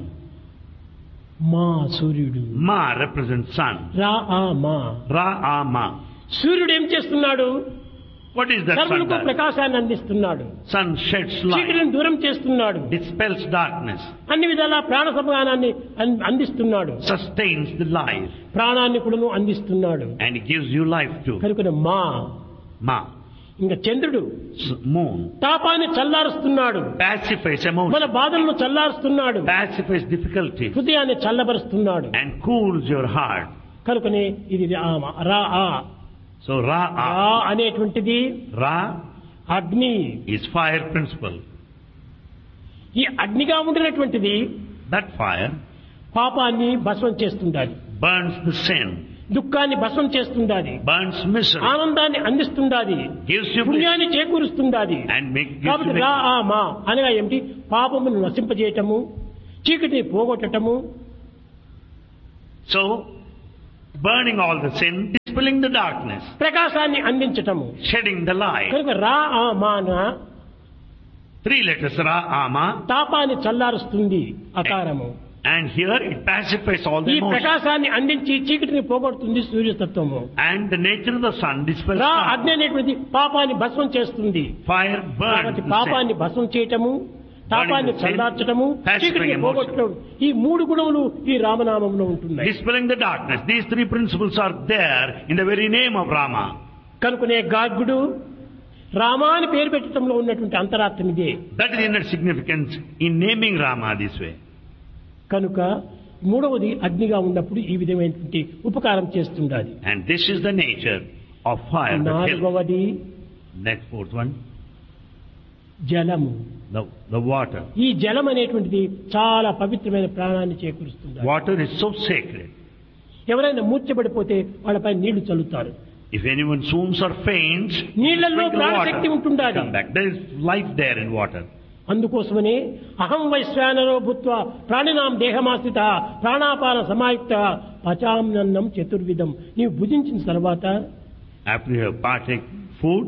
మా సూర్యుడు. Ma represents sun. రా ఆ మా. Ra, Ama. సూర్యుడు ఏం చేస్తున్నాడు? What is that sun సర్వులకు does? ప్రకాశాన్ని అందిస్తున్నాడు, Sun sheds light, చీకటిని దూరం చేస్తున్నాడు, dispels darkness, అన్ని విధాల ప్రాణ సమానాన్ని అన్- అందిస్తున్నాడు, sustains the life, ప్రాణాన్ని కూడా అందిస్తున్నాడు. and it gives you life too. కనుక మా. Ma. ఇంకా చంద్రుడు S- Moon. తాపాన్ని చల్లారుస్తున్నాడు, Pacifies మన emotion, బాధలను చల్లారుస్తున్నాడు, pacifies difficulty, హృదయాన్ని చల్లబరుస్తున్నాడు. and cools your heart. కనుకనే ఇది రామ. రా ఆ. So Ra, రా A. అనేటువంటిది Ra అగ్ని. is fire principle. ఈ అగ్నిగా ఉండినటువంటిది That fire పాపాన్ని భస్మం చేస్తుండాలి. burns the sin. దుఃఖాన్ని భస్మం చేస్తుండాది, burns misery, ఆనందాన్ని అందిస్తుండాది, gives you bliss, పుణ్యాన్ని చేకూరుస్తుండాది. and make, gives కాబట్టి you రా make, ఆ మా అనగా ఏమిటి? పాపమును నశింపజేయటము, చీకటిని పోగొట్టటము. so burning all the sin, dispelling the darkness, ప్రకాశాన్ని అందించటము. shedding the light. కనుక రా ఆ మాన Three letters, Ra, Ama, తాపాన్ని చల్లారుస్తుంది అకారము. and here it pacifies all the ఈ emotions. ప్రకాశాన్ని అందించి చీకటిని పోగొడుతుంది సూర్యతత్వము. And the nature of the sun dispels రా darkness. అగ్ని అనేటువంటి పాపాన్ని భస్మం చేస్తుంది. Fire burns కాబట్టి the పాపాన్ని sin. భస్మం చేయటము, తాపాన్ని sin, చల్లార్చటము, pacifying చీకటిని emotion. పోగొట్టడం, ఈ మూడు గుణములు ఈ రామనామంలో ఉంటున్నాయి. Dispelling the darkness. These three principles are there in the very name of Rama. కనుకనే గార్గుడు రామ అని పేరు పెట్టడంలో ఉన్నటువంటి అంతరార్థం ఇదే. That is the inner significance in naming Rama this way. కనుక మూడవది అగ్నిగా ఉన్నప్పుడు ఈ విధమైనటువంటి ఉపకారం చేస్తుండాలి. And this is the nature of fire. that helps. నాలుగవది Next fourth one, జలము. the, the water. ఈ జలం అనేటువంటిది చాలా పవిత్రమైన ప్రాణాన్ని చేకూరుస్తుంది. Water is so sacred. ఎవరైనా మూర్ఛపడిపోతే వాళ్ళపై నీళ్లు చల్లుతారు. If anyone swoons or faints, నీళ్లలో sprinkle ప్రాణశక్తి water, ఉంటుండాలి. come back. There is life there in water. అందుకోసమనే అహం వైశ్వానరో భూత్వా ప్రాణినాం దేహమాశ్రిత ప్రాణాపాన సమాయుక్త పచామ్నన్నం చతుర్విధం. నీవు భుజించిన తర్వాత After you have partake food,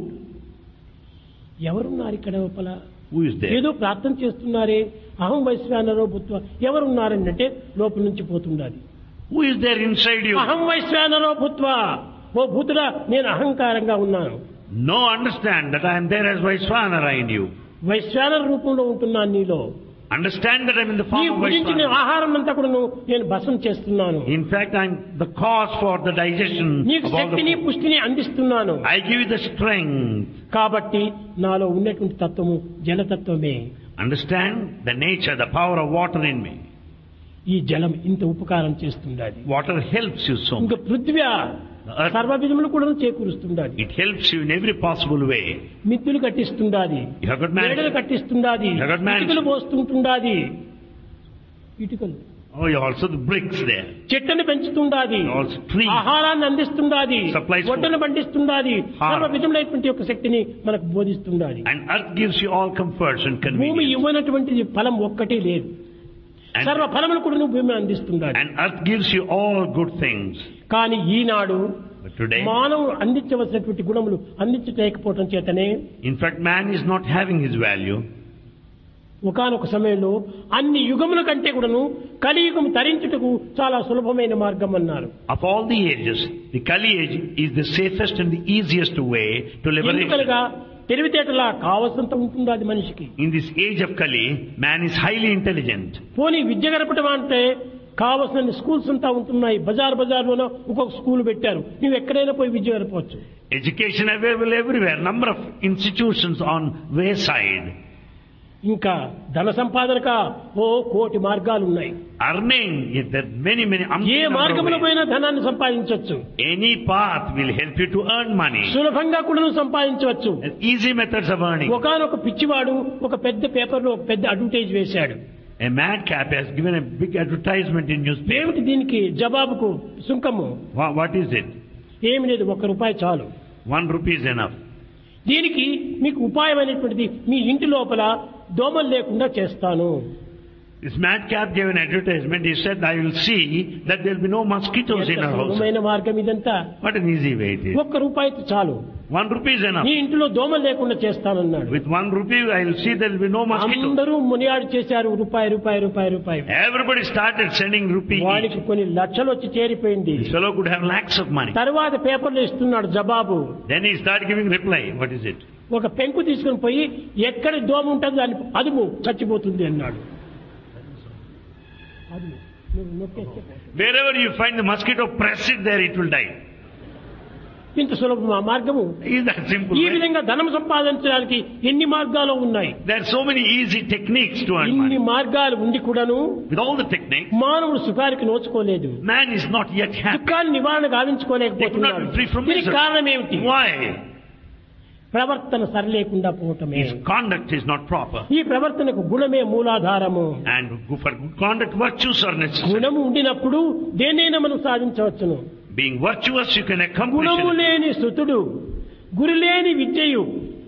ఎవరున్నారు ఇక్కడ లోపల? who is there? ఏదో ప్రార్థన చేస్తున్నారే, అహం వైశ్వానరో భూత్వా ఎవరున్నారంటే లోపల నుంచి పోతుండాలి. Who is there inside you? అహం వైశ్వానరో భూత్వా, ఓ భూతుడా నేను అహంకారంగా ఉన్నాను. No, understand that I am there as Vaishvanara in you. వైశ్వానర రూపంలో ఉంటున్నాను నీలో. Understand that I am in the నీ form of భుజించిన Vaishvanara. ఆహారం అంతా కూడా నేను భస్మం చేస్తున్నాను. In fact, I am the cause for the digestion నీకు of all శక్తిని the food. పుష్టిని అందిస్తున్నాను. I give you the strength. కాబట్టి నాలో ఉన్నటువంటి తత్వము జలతత్వమే. Understand the nature, the power of water in me. ఈ జలం ఇంత ఉపకారం చేస్తుండాలి. Water helps you so ఇంకా much. పృథ్వీ The earth, సర్వ విధములు కూడా చేకూరుస్తుండాలి. it helps you in every possible way. మిత్తులు కట్టిస్తుండాది, You have got మేడలు management. కట్టిస్తుండాది, You have got management. ఇటుకలు పోస్తుంటుండాది, ఇటుకలు Oh, you also the bricks there. చెట్లను పెంచుతుండాది, Also trees. ఆహారాన్ని అందిస్తుండాది, Supplies food. ఒడ్డును పండిస్తుండాది, Harm. సర్వ విధములైనటువంటి యొక్క శక్తిని మనకు బోధిస్తుండాలి. And earth gives you all comforts and భూమి convenience. ఇవ్వనటువంటి ఫలం ఒక్కటే లేదు. And, సర్వ ఫలములు కూడా నువ్వు భూమి అందిస్తుండాలి. and earth gives you all good things. కానీ ఈనాడు But today, మానవుడు అందించవలసినటువంటి గుణములు అందించలేకపోవటం చేతనే in fact, man is not having his value. ఒకానొక సమయంలో అన్ని యుగముల కంటే కూడాను కలియుగం తరించుటకు చాలా సులభమైన మార్గం అన్నారు. Of all the ages, the Kali age is the safest and the easiest way to liberate. ఎందుకనగా తెలివితేటలా కావలసినంత ఉంటుంది అది మనిషికి. In this age of Kali, man is highly intelligent. పోనీ విద్య గడపటం అంటే కావలసిన స్కూల్స్ అంతా ఉంటున్నాయి. బజార్ బజార్లోనో ఒక్కొక్క స్కూల్ పెట్టారు. నువ్వు ఎక్కడైనా పోయి విద్య గడపవచ్చు. Education available everywhere. Number of institutions on wayside. ఇంకా ధన సంపాదనక ఓ కోటి మార్గాలు ఉన్నాయి. Earning, there are many, many. A umpteen number of మార్గంలో ways. పోయినా ధనాన్ని సంపాదించవచ్చు. Any path will help you to earn money. సులభంగా కూడా నువ్వు సంపాదించవచ్చు. And easy methods of earning. ఒకానొక పిచ్చివాడు ఒక పెద్ద పేపర్ లో ఒక పెద్ద అడ్వర్టైజ్ వేశాడు. A madcap has given a big advertisement in newspaper. ఏమిటి దీనికి జవాబుకు సుంకము? Wha- What is it? ఏమి లేదు, ఒక్క రూపాయి చాలు. One rupee is enough. దీనికి మీకు ఉపాయమైనటువంటిది మీ ఇంటి లోపల దోమలు లేకుండా చేస్తాను. This madcap gave an advertisement. He said, I will see that there will be no mosquitoes in ఎంత our house. సులభమైన మార్గం ఇదంతా. What an easy way it is. ఒక్క రూపాయితో చాలు. One rupee is enough. నీ ఇంటిలో దోమలు లేకుండా చేస్తానన్నాడు. With one rupee, I will see there will be no mosquitoes. అందరూ మునియాడు చేశారు. రూపాయి రూపాయి రూపాయి రూపాయి. Everybody started sending rupee వాడికి each. కొన్ని లక్షలు వచ్చి చేరిపోయింది. This fellow could have lakhs of money. తర్వాత పేపర్లో ఇస్తున్నాడు జవాబు. Then he started giving reply. What is it? ఒక పెంకు తీసుకుని పోయి ఎక్కడ దోమ ఉంటుందో దాన్ని అదుము చచ్చిపోతుంది అన్నాడు. అదుము నువ్వు నొక్కేస్తే Wherever you find the mosquito, press it there, it will die. ఇంత సులభం ఆ మార్గము. Is that simple? ఈ Way? విధంగా ధనం సంపాదించడానికి ఎన్ని మార్గాలు ఉన్నాయి. There are so many easy techniques to earn ఇన్ని money. మార్గాలు ఉండి కూడాను With all the techniques, మానవుడు సుఖానికి నోచుకోలేదు. man is not yet happy. దుఃఖాన్ని నివారణ గావించుకోలేకపోతున్నాడు. They could not be free from దీనికి misery. కారణం ఏమిటి? Why? ప్రవర్తన సరిలేకుండా పోవటమే. His conduct is not proper. ఈ ప్రవర్తనకు గుణమే మూలాధారము. And for good conduct, virtues are necessary. గుణము ఉండినప్పుడు దేనైనా మనం సాధించవచ్చును. Being virtuous, you can accomplish గుణము it. లేని స్తుతుడు గురి లేని విద్యయు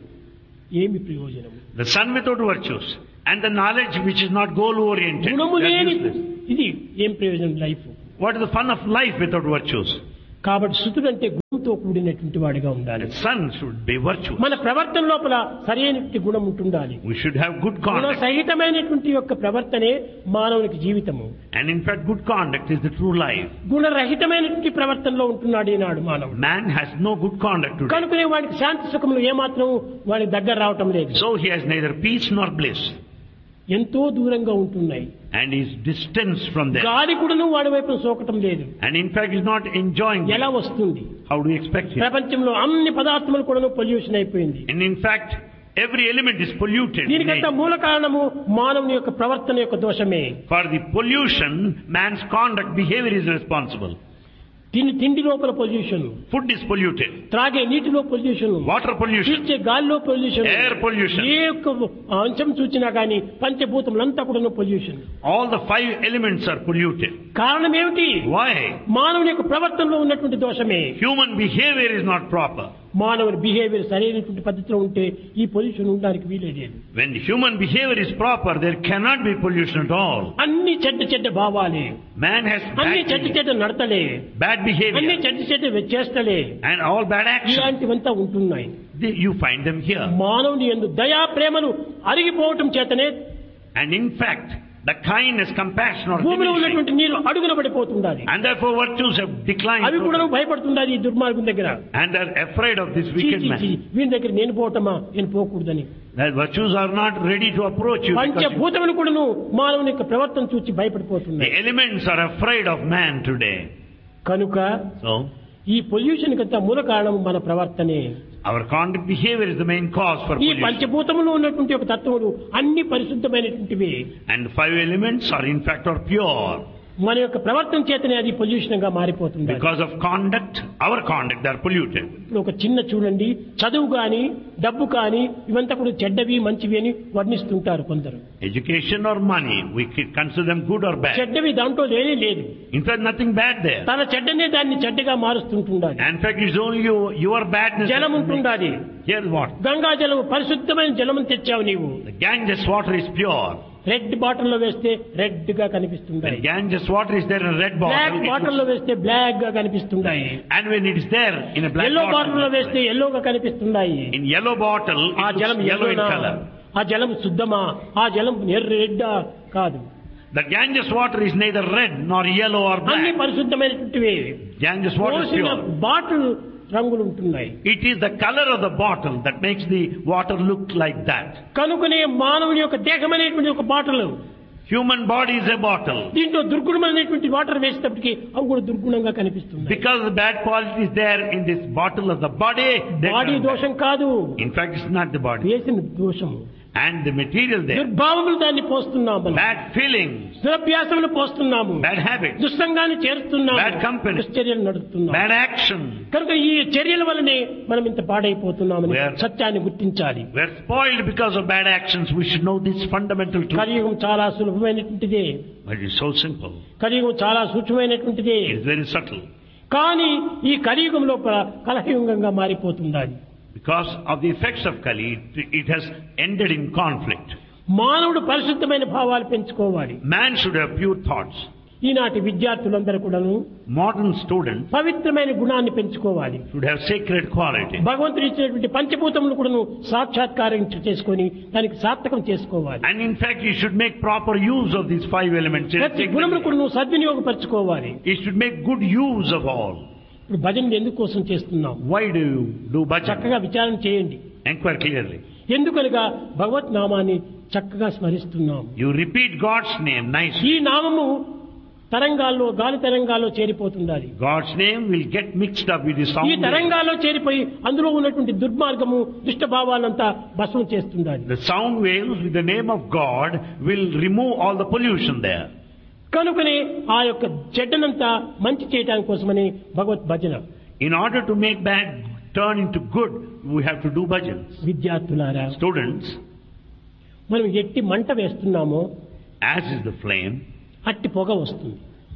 ఏమి ప్రయోజనం? The son without virtues and the knowledge which is not goal oriented. గుణము లేని ఇది ఏం ప్రయోజనం life? What is the fun of life without virtues? కాబట్టి స్తుతుడు అంటే గుణంతో కూడినటువంటి వాడిగా ఉండాలి. The son should be virtuous. మన ప్రవర్తన లోపల సరైనటువంటి గుణం ఉంటుండాలి. We should have good Guna conduct. సహితమైనటువంటి యొక్క ప్రవర్తనే మానవునికి జీవితము. And in fact, good conduct is the true life. గుణరహితమైనటువంటి ప్రవర్తనలో ఉంటున్నాడు ఈనాడు మానవుడు. Man has no good conduct today. కనుకనే వాడికి శాంతి సుఖములు ఏమాత్రం వాడికి దగ్గర రావటం లేదు. So he has neither peace nor bliss. ఎంతో దూరంగా ఉంటున్నాయి. And is distanced from them. గాలి కూడాను వాడి వైపు సోకటం లేదు. And in fact is not enjoying ఎలా it. వస్తుంది? How do you expect it? ప్రపంచంలో అన్ని పదార్థములు కూడాను పొల్యూషన్ అయిపోయింది. And in fact, every element is polluted. దీనికంతా మూల కారణము మానవుని యొక్క ప్రవర్తన యొక్క దోషమే. For the pollution, man's conduct, behavior is responsible. తిని తిండి లోపల పొల్యూషన్, Food is polluted. త్రాగే నీటిలో పొల్యూషన్, Water pollution. పీల్చే గాలిలో పొల్యూషన్, Air pollution. ఏ ఒక్క అంశం చూచినా గానీ పంచభూతములంతా కూడా pollution. All the five elements are polluted. కారణం ఏమిటి? Why? మానవుని యొక్క ప్రవర్తనలో ఉన్నటువంటి దోషమే. Human behavior is not proper. మానవుని బిహేవియర్ సరైనటువంటి పద్ధతిలో ఉంటే ఈ పొల్యూషన్ ఉండడానికి వీలేదు. When human behavior is proper, there cannot be pollution at all. అన్ని చెడ్డ చెడ్డ భావాలే, Man has అన్ని bad, చెడ్డ చెడ్డ నడతలే, bad అన్ని behavior చెడ్డ చెడ్డ చేష్టలే, and all bad actions. ఇలాంటివంతా ఉంటున్నాయి. They- You find them here. మానవుని యందు దయా ప్రేమలు అరిగిపోవటం చేతనే And in fact, the kindness, compassion are భూమిలో diminishing. ఉన్నటువంటి నీరు అడుగున పడిపోతుండాలి. And therefore virtues have declined. అవి కూడా భయపడుతుండాలి ఈ దుర్మార్గం దగ్గర. And they're afraid of this చీ, wicked చీ, చీ, man. వీని దగ్గర నేను పోవటమా, నేను పోకూడదని. That virtues are not ready to approach you. because you- పంచభూతములు కూడాను మానవుని యొక్క ప్రవర్తన చూసి The భయపడిపోతున్నాయి. elements are afraid of man today. కనుక So, ఈ పొల్యూషన్ కంతా మూల కారణం మన ప్రవర్తనే. our conduct behavior is the main cause for ఈ pollution. పంచభూతములు ఉన్నటువంటి ఒక తత్వములు అన్ని పరిశుద్ధమైనటువంటివి. And five elements are in fact are pure. మన యొక్క ప్రవర్తన చేతనే అది పొల్యూషన్ గా మారిపోతుంది. Because of conduct, our conduct, they are polluted. ఇప్పుడు ఒక చిన్న చూడండి, చదువు కాని డబ్బు కాని ఇవంతా కూడా చెడ్డవి మంచివి అని వర్ణిస్తుంటారు కొందరు. Education or money, we can consider them good or bad. చెడ్డవి దాంట్లో లేనే లేదు. In fact, nothing bad there. తన చెడ్డనే దాన్ని చెడ్డగా మారుస్తుంటుండాలి. In fact, it's only you, your badness. జలం that ఉంటుండాలి. makes- Here's what. గంగా జలం పరిశుద్ధమైన జలం తెచ్చావు నీవు. The Ganges water is pure. Red bottle లో వేస్తే రెడ్ గా కనిపిస్తుంటాయి. When Ganges water is there in a red black bottle, it bottle లో looks- వేస్తే బ్లాక్ గా కనిపిస్తుంటాయి. and when it is there in a black yellow bottle లో bottle, వేస్తే ఎల్లోగా కనిపిస్తున్నాయి. in yellow bottle, ఆ it జలం looks yellow in ఎల్లోనా? color. ఆ జలం శుద్ధమా? ఆ జలం రెడ్ కాదు. The Ganges water is neither red nor yellow or అన్ని black. పరిశుద్ధమైనటువంటివి. Ganges water is పోసిన pure. బాటిల్ రంగులు ఉంటున్నాయి. It is the color of the bottle that makes the water look like that. కనుకనే మానవుని యొక్క దేహం అనేటువంటి ఒక bottle, Human body is a bottle. దీంట్లో దుర్గుణమైనటువంటి వాటర్ వేసేటప్పటికి అవి కూడా దుర్గుణంగా కనిపిస్తుంది. Because the bad quality is there in this bottle of the body, they body turn దోషం bad. కాదు, In fact, it's not the body. వేసిన దోషము. And the material there, దుర్భావములు దాన్ని పోస్తున్నాము, bad feelings, దురభ్యాసములు పోస్తున్నాము, bad habits, దుస్సంగాన్ని చేరుస్తున్నాము, Bad company. దుశ్చర్యలు నడుస్తున్నాము. bad action. కనుక ఈ చర్యల వల్లనే మనం ఇంత పాడైపోతున్నామని We are- సత్యాన్ని గుర్తించాలి. We're spoiled because of bad actions. We should know this fundamental truth. కలియుగం చాలా సులభమైనటువంటిదే, But it's so simple. కలియుగం చాలా సూక్ష్మమైనటువంటిదే. It's very subtle. కానీ ఈ కలియుగం లోపల కలహయుగంగా మారిపోతుంది. Because of the effects of Kali, it, it has ended in conflict. మానవుడు పరిశుద్ధమైన భావాలు పెంచుకోవాలి. Man should have pure thoughts. ఈనాటి విద్యార్థులందరూ కూడాను Modern students పవిత్రమైన గుణాన్ని పెంచుకోవాలి. should have sacred quality. భగవంతుడు ఇచ్చినటువంటి పంచభూతములు కూడాను సాక్షాత్కారం చేసుకొని దానికి సార్థకం చేసుకోవాలి. And in fact, you should make proper use of these five elements. ప్రతి గుణములు కూడాను సద్వినియోగపరచుకోవాలి. You should make good use of all. ఇప్పుడు భజనలు ఎందుకోసం చేస్తున్నాం? Why do you do bhajan? చక్కగా విచారణ చేయండి. Enquire clearly. ఎందుకనగా భగవత్ నామాన్ని చక్కగా స్మరిస్తున్నాం. You repeat God's name nicely. ఈ నామము తరంగాల్లో గాలి తరంగాల్లో చేరిపోతుండాలి. God's name will get mixed up with the sound ఈ wave. తరంగాల్లో చేరిపోయి అందులో ఉన్నటువంటి దుర్మార్గము దుష్ట భావాలంతా భస్మం చేస్తుండాలి. The sound waves with the name of God will remove all the pollution there. కనుకనే ఆ యొక్క చెడ్డనంతా మంచి చేయడానికి కోసమని భగవత్ భజన. In order to make bad turn into good, we have to do bhajans. విద్యార్థులారా, Students, మనం ఎట్టి మంట వేస్తున్నామో as is the flame, అట్టి పొగ వస్తుంది.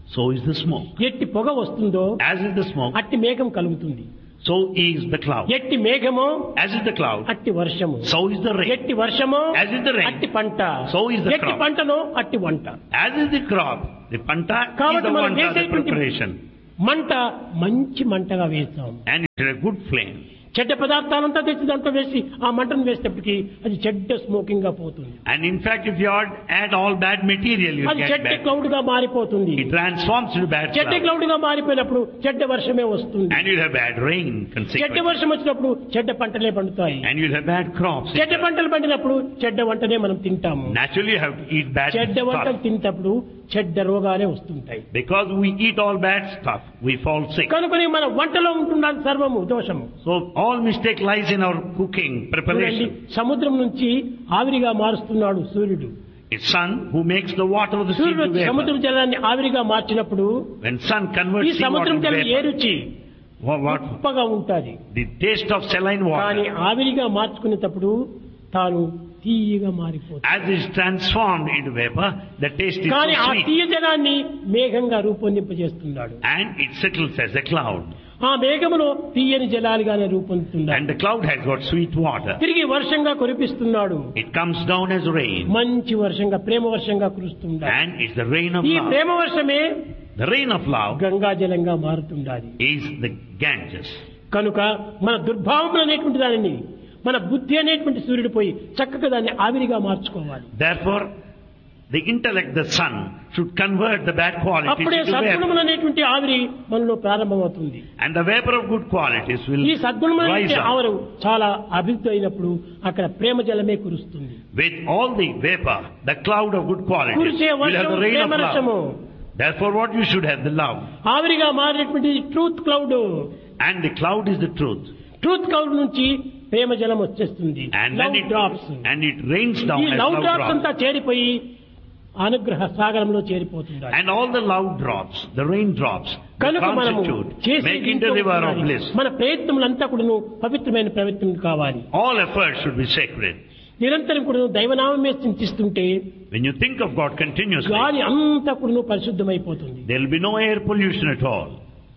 so is the smoke. ఎట్టి పొగ వస్తుందో As is the smoke, అట్టి మేఘం కలుగుతుంది. so is the cloud. ఎట్టి మేఘమో As is the cloud, అట్టి వర్షము. so is the rain. ఎట్టి వర్షమో As is the rain, అట్టి పంట. so is the ఎట్టి crop. పంటనో అట్టి వంట. As is the crop, the panta is కాబట్టి the మనం vanta, the వేసేటువంటి preparation. మంట మంచి మంటగా వేస్తాం. And it is a good flame. చెడ్డ పదార్థాలంతా తెచ్చి దాంట్లో వేసి ఆ మంటను వేసేటప్పటికి అది చెడ్డ స్మోకింగ్ గా పోతుంది. And in fact, if you add, add all bad material, you అది get చెడ్డ bad. క్లౌడ్ గా మారిపోతుంది. It transforms into bad చెడ్డ cloud. క్లౌడ్ గా మారిపోయినప్పుడు చెడ్డ వర్షమే వస్తుంది. And you'll have bad rain చెడ్డ consequently. వర్షం వచ్చినప్పుడు చెడ్డ పంటలే పండుతాయి. And you'll have bad crops. చెడ్డ పంటలు పండినప్పుడు చెడ్డ వంటనే మనం తింటాము. Naturally, you have to eat bad చెడ్డ వంటలు stuff. తింటప్పుడు చెడ్డ రోగాలే వస్తుంటాయి. Because we eat all bad stuff, we fall sick. కనుకనే మన వంటలో ఉంటున్నది సర్వము దోషము. So all mistake lies in our cooking చూడండి, preparation. సముద్రం నుంచి ఆవిరిగా మారుస్తున్నాడు సూర్యుడు. It's sun who makes the water of the sea సూర్యుడు to vapor. సముద్రం జలాన్ని ఆవిరిగా మార్చినప్పుడు When sun ఈ converts sea water సముద్రం to జలం ఏ vapor, రుచి what, what? ఉప్పగా ఉంటుంది. The taste of saline కానీ water, ఆవిరిగా మార్చుకునేటప్పుడు తాను తీయగా మారిపోతుంది. as is transformed into vapor, the taste is కానీ so ఆ sweet. తీయ జలాన్ని మేఘంగా రూపొందింపజేస్తున్నాడు. And it settles as a cloud. ఆ మేఘములో తీయని జలాలుగానే రూపొందుతున్నాడు. And the cloud has got sweet water. తిరిగి వర్షంగా కురిపిస్తున్నాడు. It comes down as rain. మంచి వర్షంగా ప్రేమ వర్షంగా కురుస్తున్నాడు. And it's the rain of ఈ love. ప్రేమ వర్షమే The rain of love Ganga జలంగా మారుతుండాలి. is the Ganges. కనుక మన దుర్భావములు అనేటువంటి దానిని మన బుద్ధి అనేటువంటి సూర్యుడు పోయి చక్కగా దాన్ని ఆవిరిగా మార్చుకోవాలి. Therefore, the intellect, the sun, should convert the bad qualities అప్పుడే into సద్గుణములు vapor. అనేటువంటి ఆవిరి మనలో ప్రారంభమవుతుంది. And the vapor of good qualities will ఈ సద్గుణములు rise అనేటువంటి up. ఆవిరి చాలా అభివృద్ధి అయినప్పుడు అక్కడ ప్రేమ జలమే కురుస్తుంది. With all the vapor, the cloud of good qualities, కురిసే will have వర్షం the rain of ప్రేమ రసము. love. Therefore, what you should have, the love. ఆవిరిగా మారినటువంటి truth cloud. And the cloud is the truth. Truth cloud నుంచి ప్రేమ జలం వచ్చేస్తుంది. And love then it, drops. and it rains ఈ down as love love drops drops. అంతా చేరిపోయి అనుగ్రహ సాగరంలో చేరిపోతుండాలి. And all the love drops, the rain drops, the కనుక మనము constitute, చేసే make into దీంట్లో river of ఉండాలి. bliss. మన ప్రయత్నములంతా కూడా పవిత్రమైన ప్రయత్నం కావాలి. All efforts should be sacred. నిరంతరం కూడా దైవనామమే చింతిస్తుంటే When you think of God continuously, గాలి అంతా కూడా పరిశుద్ధమైపోతుంది. there will be no air pollution at all.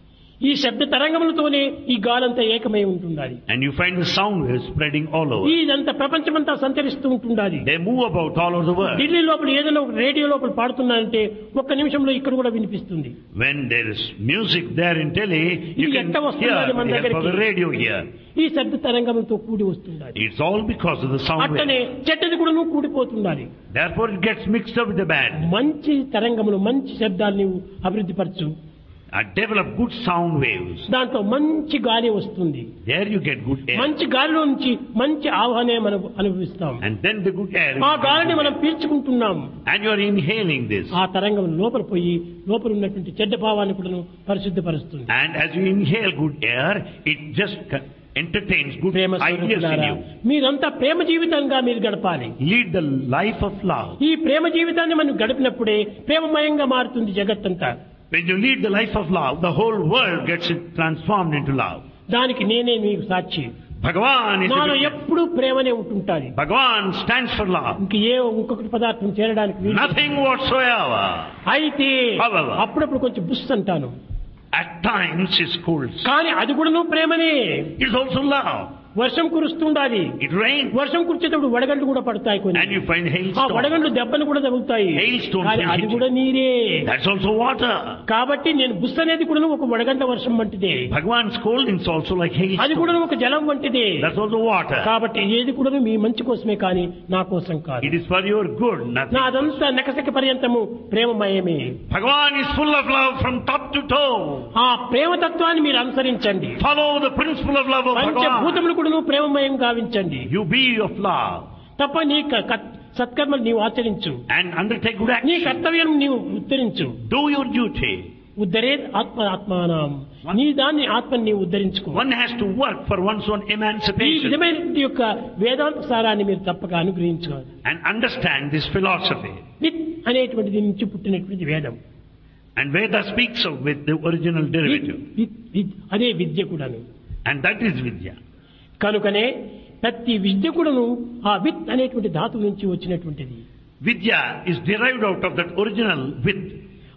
ఈ శబ్ద తరంగములతోనే ఈ గాలంతా ఏకమై ఉంటుండాలి. And you find the sound waves spreading all over. ఇదంతా ప్రపంచమంతా సంచరిస్తూ ఉంటుండాలి. They move about all over the world. Delhi లోపల ఏదైనా ఒక రేడియో లోపల పాడుతున్నారంటే ఒక్క నిమిషంలో ఇక్కడ కూడా వినిపిస్తుంది. When there is music there in Delhi, you ఇది can ఎట్ట hear వస్తున్నది మన the help of the దగ్గరికి? radio here. ఈ శబ్ద తరంగములతో కూడి వస్తుండాలి. It's all because of the sound అట్టనే waves. చెడ్డది కూడా కూడిపోతుండాలి. Therefore it gets mixed up with the bad. మంచి తరంగములు మంచి శబ్దాలు నీవు అభివృద్ధి పరచు. Uh, develop good sound waves. దాంట్లో మంచి గాలి వస్తుంది. There you get good air. మంచి గాలిలో నుంచి మంచి ఆహ్వానే మనం అనుభవిస్తాం. And then the good air. ఆ గాలిని మనం పీల్చుకుంటున్నాం. And you are inhaling this. ఆ తరంగం లోపల పోయి లోపల ఉన్నటువంటి చెడ్డ భావాన్ని కూడా పరిశుద్ధపరుస్తుంది. And as you inhale good air, it just co- entertains good Prema ideas in స్వరూపులారా, you. మీరంతా ప్రేమ జీవితంగా మీరు గడపాలి. Lead the life of love. ఈ ప్రేమ జీవితాన్ని మనం గడిపినప్పుడే ప్రేమమయంగా మారుతుంది జగత్తంతా. When you lead the life of love, the whole world gets it transformed into love. దానికి నేనే మీకు సాక్షి. Bhagavan is నాలో the ఎప్పుడు ప్రేమనే ఉంటుంటాది. Bhagavan stands for love. ఇంక ఏ ఇంకొకటి పదార్థం చేరడానికి వీలు లేదు. Nothing whatsoever. అయితే However. అప్పుడప్పుడు కొంచెం బుస్ అంటాను. At times it cools. కానీ అది కూడా ప్రేమనే. It's also love. వర్షం కురుస్తుండాలి. It rains. వర్షం కురిచేటప్పుడు వడగండ్లు కూడా పడతాయి కొన్ని. And you find ఆ hailstones. వడగండ్లు దెబ్బలు కూడా తగులుతాయి. Hailstones కానీ will అది hit కూడా you. నీరే. That's also water. కాబట్టి నేను బుస్ అనేది కూడా ఒక వడగండ్ల వర్షం వంటిదే. Bhagavan's scolding is also like అది hailstones. కూడా ఒక జలం వంటిదే. That's also water. కాబట్టి ఏది కూడా మీ మంచి కోసమే కానీ నా కోసం కాదు. It is for your good, నా nothing. అదంతా నకసక పర్యంతము ప్రేమమయమే. Bhagavan is full of love from top to toe. ఆ ప్రేమతత్వాన్ని మీరు అనుసరించండి. Follow the principle of love of Bhagavan. పంచభూతములు కూడా ప్రేమమయం గావించండి. You be of love. తప్ప నీ క- క- సత్కర్మలు నీవు ఆచరించు. And undertake good నీ action. కర్తవ్యం నీవు ఉద్ధరించు. Do your duty. ఉద్ధరే ఆత్మ ఆత్మానం. నీ దాన్ని ఆత్మని నీవు ఉద్ధరించుకో. One has to work for one's own ఈ emancipation. విధమైనటువంటి యొక్క వేదాంత సారాన్ని మీరు తప్పక అనుగ్రహించుకోవాలి. And understand this philosophy. With అనేటువంటి దీని నుంచి పుట్టినటువంటి వేదం. And Veda speaks of with the original with, derivative. With, with అదే విద్య కూడాను. And that is Vidya. కనుకనే ప్రతి విద్య కూడాను ఆ విత్ అనేటువంటి ధాతువు నుంచి వచ్చినటువంటిది. Vidya is derived out of that original with.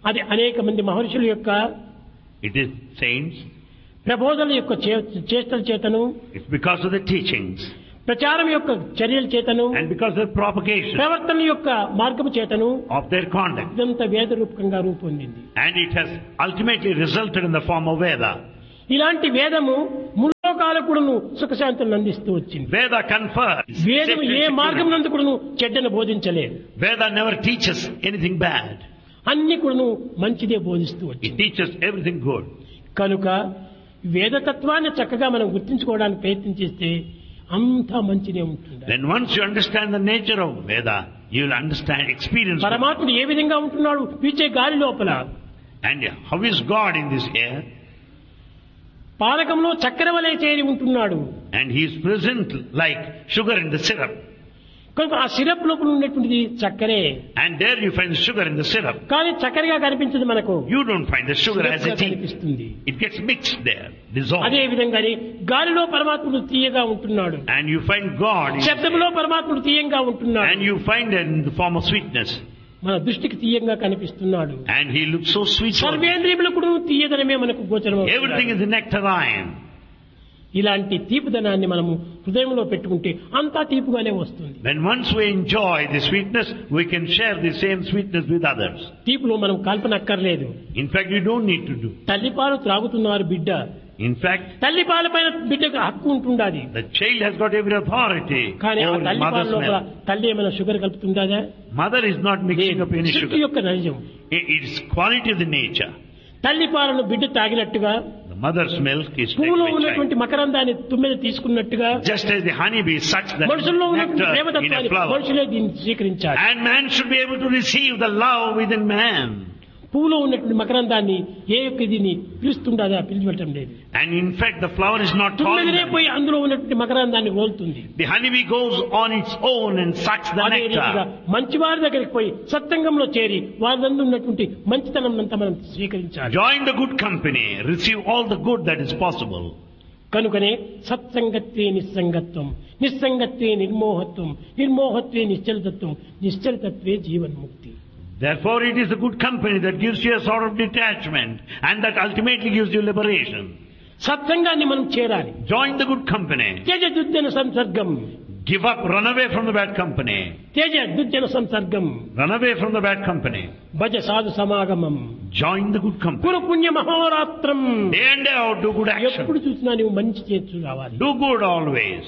అది అనేక మంది మహర్షుల యొక్క It is saints. ప్రబోధన యొక్క చే- చేష్టల చేతను, It's because of the teachings ప్రచారం యొక్క చర్యల చేతను, and because of the propagation ప్రవర్తన యొక్క మార్గము చేతను of their conduct. ఇదంతా వేద రూపకంగా రూపొందింది. And it has ultimately resulted in the form of Veda. ఇలాంటి వేదము ముల్లోకాలకు కూడాను సుఖశాంతులను అందిస్తూ వచ్చింది. Veda confers. వేదము safety ఏ and మార్గం security. నందు కూడాను చెడ్డను బోధించలేదు. Veda never teaches anything bad. అన్ని కూడాను మంచిదే బోధిస్తూ వచ్చింది. It teaches everything good. కనుక వేదతత్వాన్ని చక్కగా మనం గుర్తించుకోవడానికి ప్రయత్నం చేస్తే అంతా మంచిదే ఉంటుంది. Then once you understand the nature of Veda, you will understand, experience. పరమాత్ముడు ఏ విధంగా ఉంటున్నాడు పీచే గాలి లోపల, And how is God in this air? పానకంలో చక్కెర వలె చేరి ఉంటున్నాడు. And He is present like sugar in the syrup. కనుక ఆ సిరప్ లోపల ఉండేటువంటిది చక్కెరే, And there you find sugar in the syrup. కానీ చక్కెరగా కనిపించదు మనకు, You don't find the sugar as సిరప్గా it is. కనిపిస్తుంది. It gets mixed there, dissolved. అదే విధంగానే గాలిలో పరమాత్ముడు తీయగా ఉంటున్నాడు, And you find God in this శబ్దంలో air. పరమాత్ముడు తీయంగా ఉంటున్నాడు, And you find it in the form of sweetness. మన దృష్టికి తీయంగా కనిపిస్తున్నాడు. And He looks so sweet. so- సర్వేంద్రియములకు కూడా తీయదనమే మనకు గోచరం. Everything is the nectarine. ఇలాంటి తీపిదనాన్ని మనము హృదయంలో పెట్టుకుంటే అంతా తీపుగానే వస్తుంది. When once we enjoy the sweetness, we can share the same sweetness with others. తీపులో మనం కల్పనక్కర్లేదు. In fact, you don't need to do. తల్లిపాలు త్రాగుతున్నారు బిడ్డ, In fact, తల్లిపాల పైన బిడ్డకు హక్కు ఉంటుండాది. the child has got every authority కానీ ఆ over the తల్లిపాల mother's లోపల milk. తల్లి ఏమైనా sugar కలుపుతుందా? Mother is not mixing up any సృష్టి sugar. యొక్క నైజం. It is quality of the nature. తల్లిపాలను బిడ్డ తాగినట్టుగా, The mother's milk is taken పువ్వులో by child. ఉన్నటువంటి మకరందాన్ని తుమ్మెద తీసుకున్నట్టుగా, Just as the honeybee sucks the మనుషుల్లో ఉన్నటువంటి nectar in a ప్రేమతత్వాన్ని flower. మనుషులే దీన్ని స్వీకరించాలి. And man should be able to receive the love within man. పువ్వులో ఉన్నటువంటి మకరందాన్ని ఏ యొక్క దీన్ని పిలుస్తుండదా? పిలిచిపెట్టడం లేదు. And in fact, the flower is not calling తుమ్మెదనే them. పోయి అందులో ఉన్నటువంటి మకరందాన్ని కోల్తుంది. The honeybee goes on its own and sucks the అదే రీతిగా nectar. మంచి వారి దగ్గరికి పోయి సత్సంగంలో చేరి వారి ఉన్నటువంటి మంచితనం అంతా మనం స్వీకరించాలి. Join the good company. Receive all the good that is possible. కనుకనే సత్సంగత్వే నిస్సంగత్వం, నిస్సంగత్వే నిర్మోహత్వం, నిర్మోహత్వే నిశ్చలతత్వం, నిశ్చలతత్వే జీవన్ముక్తి. Therefore, it is the good company that gives you a sort of detachment and that ultimately gives you liberation. సత్సంగాన్ని మనం చేరాలి. Join the good company. Teja దుర్జన సంసర్గం, Give up, run away from the bad company. Teja దుర్జన సంసర్గం, Run away from the bad company. భజ సాధు సమాగమం, Join the good company. కురు పుణ్య మహోరాత్రం. Day and day out, do good action. ఎప్పుడు చూసినా నువ్వు మంచి చేస్తూ రావాలి. Do good always.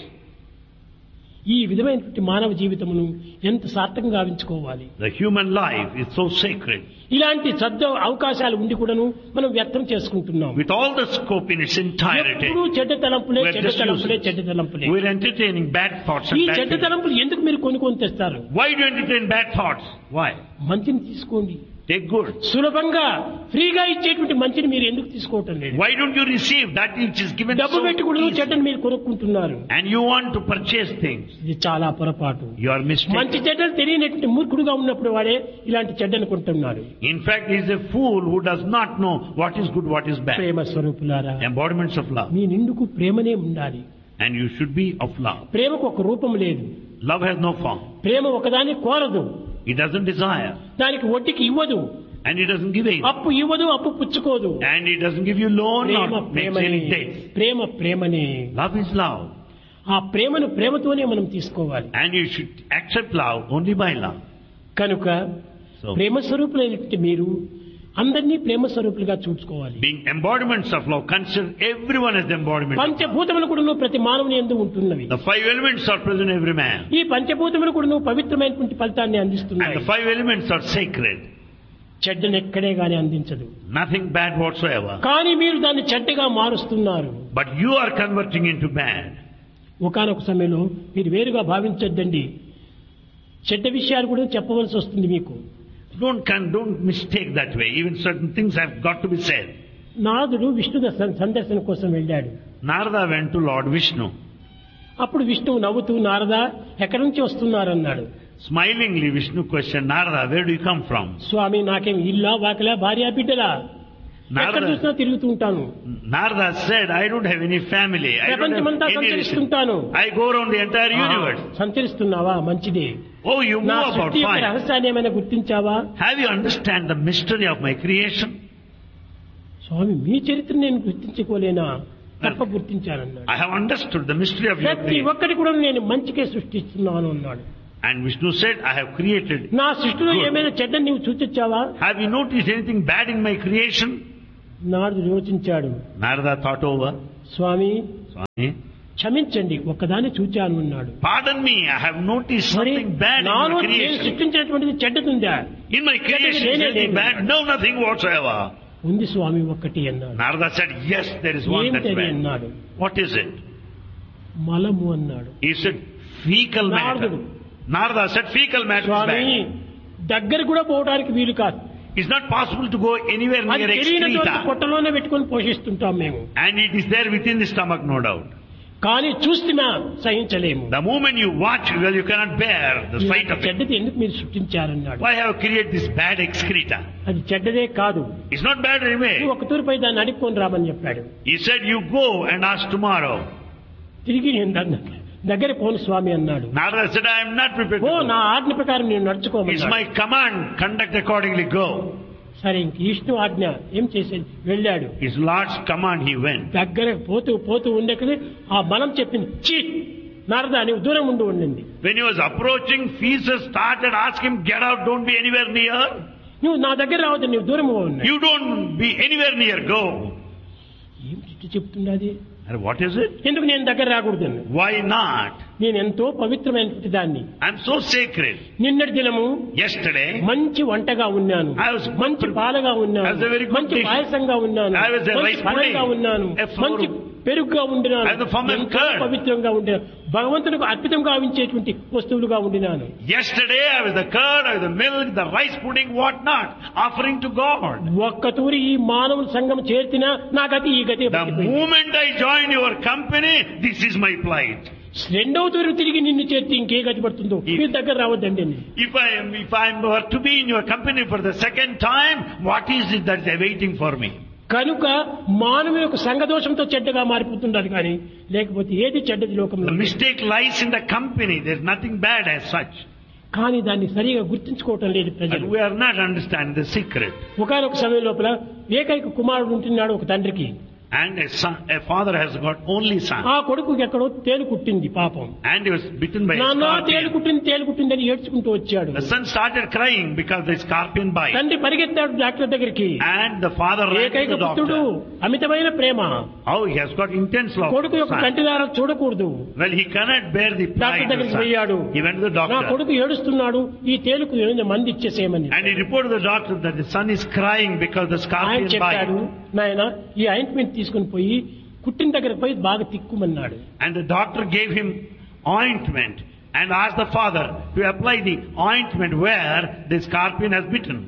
ఈ విధమైనటువంటి మానవ జీవితమును ఎంత సార్థకంగా గావించుకోవాలి. The human life is so sacred. ఇలాంటి సద్ద అవకాశాలు ఉండి కూడాను మనం వ్యర్థం చేసుకుంటున్నాం. With all the scope in its entirety, ఎప్పుడూ చెడ్డ తలంపులే, we're చెడ్డ just తలంపులే, using- చెడ్డ తలంపులే. we're entertaining bad thoughts ఈ and bad చెడ్డ feelings. తలంపులు ఎందుకు మీరు కొనుక్కొని తెస్తారు? Why do you entertain bad thoughts? Why? మంచిని తీసుకోండి. Take good. సులభంగా ఫ్రీగా ఇచ్చేటువంటి మంచిని మీరు ఎందుకు తీసుకోవటం లేదు? Why don't you receive that which is given డబ్బు so పెట్టి కూడా easy? చెడ్డని మీరు కొనుక్కుంటున్నారు. And you want to purchase things. ఇది చాలా పొరపాటు. You are mistaken. మంచి చెడ్డలు తెలియనటువంటి మూర్ఖుడుగా ఉన్నప్పుడు వాడే ఇలాంటి చెడ్డను కొంటున్నాడు. In fact, he is a fool who does not know what is good, what is bad. ప్రేమ స్వరూపులారా, Embodiments of love. మీ నిండుకు ప్రేమనే ఉండాలి. And you should be of love. ప్రేమకు ఒక రూపం లేదు. Love has no form. ప్రేమ ఒకదాన్ని కోరదు, It doesn't desire. దానికి వడ్డీకి ఇవ్వదు, And it doesn't give aid. అప్పు ఇవ్వదు, అప్పు పుచ్చుకోదు. And it doesn't give you loan Prema or makes ప్రేమనే, any debts. ప్రేమ ప్రేమనే. Love is love. ఆ ప్రేమను ప్రేమతోనే మనం తీసుకోవాలి. And you should accept love only by love. కనుక So, ప్రేమ స్వరూపులైనటువంటి మీరు అందరినీ ప్రేమ స్వరూపులుగా చూసుకోవాలి. being embodiments of love, consider everyone as the embodiment. పంచభూతములు కూడా ప్రతి మానవుని యందు ఉంటున్నవి. The five elements are present in every man. ఈ పంచభూతములు కూడా పవిత్రమైనటువంటి ఫలితాన్ని And అందిస్తున్నాయి. the five elements are sacred. చెడ్డను ఎక్కడే గాని అందించదు. Nothing bad whatsoever. కానీ మీరు దాన్ని చెడ్డగా మారుస్తున్నారు. But you are converting into bad. ఒకానొక సమయంలో మీరు వేరుగా భావించొద్దండి, చెడ్డ విషయాలు కూడా చెప్పవలసి వస్తుంది మీకు. Don't con- don't mistake that way. Even certain things have got to be said. నారదుడు విష్ణు దర్శన సందర్శన కోసం వెళ్ళాడు. Narada went to Lord Vishnu. అప్పుడు విష్ణువు నవ్వుతూ నారదా ఎక్కడి నుంచి వస్తున్నారన్నాడు. Smilingly, Vishnu questioned Narada, where do you come from? స్వామి నాకేం ఇల్లా వాకిలా భార్యా బిడ్డలా? ఎక్కడ చూసినా తిరుగుతూ ఉంటాను. Narada said, I don't have any family. I don't ప్రపంచమంతా have any సంచరిస్తుంటాను. relation. I go around the entire universe. సంచరిస్తున్నావా? మంచిదే. Oh, you నా move about సృష్టి యొక్క fine. రహస్యాన్ని ఏమైనా గుర్తించావా? Have you understand the mystery of my creation? స్వామి, మీ చరిత్ర నేను గుర్తించుకోలేనా? తప్ప గుర్తించానన్నాడు. I have understood the mystery of your ప్రతి creation. ఒక్కటి కూడా నేను మంచికే సృష్టిస్తున్నాను అన్నాడు. And Vishnu said, I have created. నా సృష్టిలో good. ఏమైనా చెడ్డ నీవు సూచించావా? Have you noticed anything bad in my creation? నారదుడు యోచించాడు. Narada thought over. స్వామి, Swami, క్షమించండి, ఒక్కదాన్ని చూచాను అన్నాడు. pardon me, I have noticed మరి something bad in నాలో my నేను creation. సృష్టించినటువంటిది చెడ్డదుందా? In my creation, is anything bad? No, nothing whatsoever. ఉంది స్వామి, ఒక్కటి అన్నాడు. Narada said, yes, there is one that's ఏంటది bad. అన్నాడు. What is it? మలము అన్నాడు. He said, fecal matter. నారదుడు. Narada said, fecal matter is Swamy, bad. దగ్గర కూడా పోవడానికి వీలు కాదు. It's not possible to go anywhere అది near తెలియనటువంటి excreta. పొట్టలోనే పెట్టుకొని పోషిస్తుంటాం మేము. And it is there within the stomach, no doubt. కానీ చూస్తున్నా సహించలేము. The moment you watch, well, you cannot bear the sight of it. చెడ్డది ఎందుకు మీరు సృష్టించారన్నాడు. Why have you created this bad excreta? అది చెడ్డదే కాదు. It's not bad నువ్వు anyway. ఒక తూరుపై దాన్ని అడుక్కొని రామని చెప్పాడు. He said, you go and ask tomorrow. తిరిగి నేను దాన్ని దగ్గర పోను స్వామి అన్నాడు. Narada said, I am not prepared oh, to నా go. ఆజ్ఞ ప్రకారం నేను It's నడుచుకోమన్నాడు. my command, conduct accordingly, go. సరే, ఇంక విష్ణు ఆజ్ఞ ఏం చేసేది, వెళ్ళాడు. His Lord's command, he went. దగ్గర పోతూ పోతూ ఉండేకది ఆ బలం చెప్పింది, చీ నారదా నీవు దూరం ఉండి ఉండింది. When he was approaching, Theseus started asking him, get out, don't be anywhere near. నువ్వు నా దగ్గర రావద్దు, నీవు దూరం ఉన్నాయి. You don't be anywhere near, go. ఏం చిట్టు చెప్తున్నది? And what is it? ఎందుకు నేను దగ్గర రాకూడదు? Why not? నేను ఎంతో పవిత్రమైనటువంటి దాన్ని. I'm so sacred. నిన్నటి దినము Yesterday, మంచి వంటగా ఉన్నాను, I was మంచి పాలగా ఉన్నాను, I was a very good మంచి dish. పాయసంగా ఉన్నాను, I was a మంచి rice ఫలంగా pudding, ఉన్నాను, a flour- మంచి పెరుగుగా ఉండినాను, I was a fermented ఎంతో curd. పవిత్రంగా ఉండినాను, భగవంతునికి అర్పితంగా గావించేటువంటి వస్తువులుగా ఉండినాను. yesterday I was the curd, I was the milk, the rice pudding, what not, offering to God. ఒక్క తూరి ఈ మానవుల సంఘం చేర్చినా నా గతి ఈ గతి. The moment I joined your company, this is my plight. రెండవ తూరి తిరిగి నిన్ను చేర్చి ఇంకే గతి పడుతుందో If- మీ దగ్గర రావద్దండి. If I am, if I am were to be in your company for the second time, what is it that is awaiting for me? కనుక మానవుని యొక్క సంఘదోషంతో చెడ్డగా మారిపోతున్నారు, కానీ లేకపోతే ఏది చెడ్డది లోకంలో. The mistake lies in the company. There is nothing bad as such. కానీ దాన్ని సరిగా గుర్తించుకోవటం లేదు But ప్రజలు. we are not understanding the secret. ఒకనొక సమయం లోపల ఏకైక కుమారుడు ఉంటున్నాడు ఒక తండ్రికి. And a son, a father has got only son. ఆ కొడుకుకి ఎక్కడో తేలు కుట్టింది పాపం. And he was bitten by a నాన్న తేలు scorpion. కుట్టింది తేలు కుట్టింది అని ఏడ్చుకుంటూ వచ్చాడు. The son started crying because the scorpion bite. తండ్రి పరిగెత్తాడు డాక్టర్ దగ్గరికి. And the father ran to ఏకైక the పుత్రుడు, doctor. అమితమైన ప్రేమ. How he has got intense love. కొడుకు యొక్క son. కంటిదారం చూడకూడదు. Well, he cannot bear the doctor plight of the దగ్గరికి పోయాడు. son. He went to the నా doctor. కొడుకు ఏడుస్తున్నాడు, ఈ తేలుకు ఏమైనా మంది ఇచ్చేసేయమని. And he reported to the doctor that the son is crying because the ఆయన scorpion చెప్పాడు, bite. నాయన ఈ ఆయింట్మెంట్ తీసుకుని పోయి కుట్టిన దగ్గర పోయి బాగా తిక్కుమన్నాడు. And the doctor gave him ointment and asked the father to apply the ointment where the scorpion has bitten.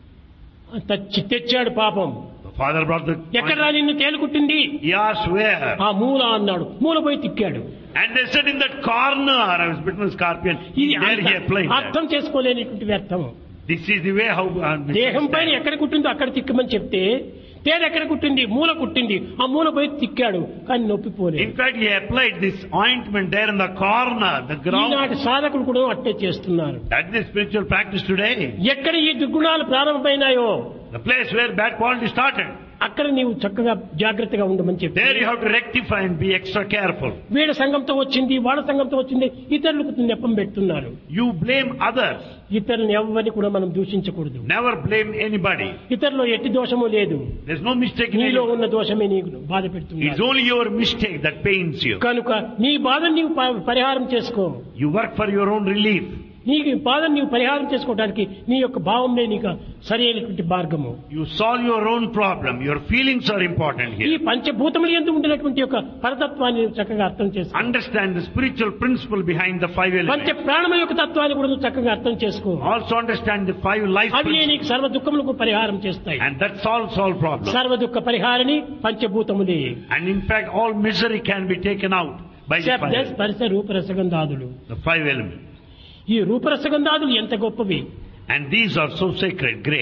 తెచ్చి తెచ్చాడు పాపం. The father brought the ఎక్కడరా ointment. నిన్ను తేలు కుట్టింది? He asked where. ఆ మూల అన్నాడు. మూల పోయి తిక్కాడు. And they said in that corner I was bitten with scorpion. ఇది There he applied that. అర్థం చేసుకోలేనిటువంటి వ్యర్థం. This is the way how uh, దేహం పైన ఎక్కడ కుట్టిందో అక్కడ తిక్కమని చెప్తే తేలు ఎక్కడ కుట్టింది? మూల కుట్టింది. ఆ మూల పోయి తిక్కాడు, కానీ నొప్పిపోలేదు. In fact, he applied this ointment there in the corner, the ground. ఈనాటి సాధకులు కూడా అట్టే చేస్తున్నారు. That is the spiritual practice today. ఎక్కడ ఈ దుర్గుణాలు ప్రారంభమైనాయో The place where bad quality started. అక్కడ నీవు చక్కగా జాగ్రత్తగా ఉండమని చెప్పి, There you have to rectify and be extra careful. వీళ్ళ సంఘంతో వచ్చింది, వాళ్ళ సంఘంతో వచ్చింది, ఇతరులకు నెపం పెడుతున్నారు. You blame others. ఇతరులను ఎవరిని కూడా మనం దూషించకూడదు. Never blame anybody. ఇతరులో ఎట్టి దోషము లేదు. There's no mistake in నీలో anyone. ఉన్న దోషమే నీకు బాధ It's పెడుతుంది. only your mistake that pains you. కనుక నీ బాధను నీవు ప- పరిహారం చేసుకో. You work for your own relief. నీకు ఈ బాధను నీవు పరిహారం చేసుకోవడానికి నీ యొక్క భావమే నీకు సరి అయినటువంటి మార్గము. You solve your own problem. Your feelings are important ఈ here. పంచభూతములు యందు ఉండినటువంటి యొక్క పరతత్వాన్ని నీవు చక్కగా అర్థం చేసుకో. Understand the spiritual principle behind the five పంచ elements. ప్రాణముల యొక్క తత్వాన్ని కూడా నువ్వు చక్కగా అర్థం చేసుకో. Also understand the five life అవి principles. నీకు సర్వ దుఃఖములకు పరిహారం చేస్తాయి. And that solves all problems. సర్వ దుఃఖ పరిహారిణి పంచభూతములే. And in fact, all misery can be taken out by the శబ్ద five, స్పర్శ రూప రసగంధాదులు. the five elements. ఈ రూపరసగంధాదులు ఎంత గొప్పవి. And these are so sacred, great.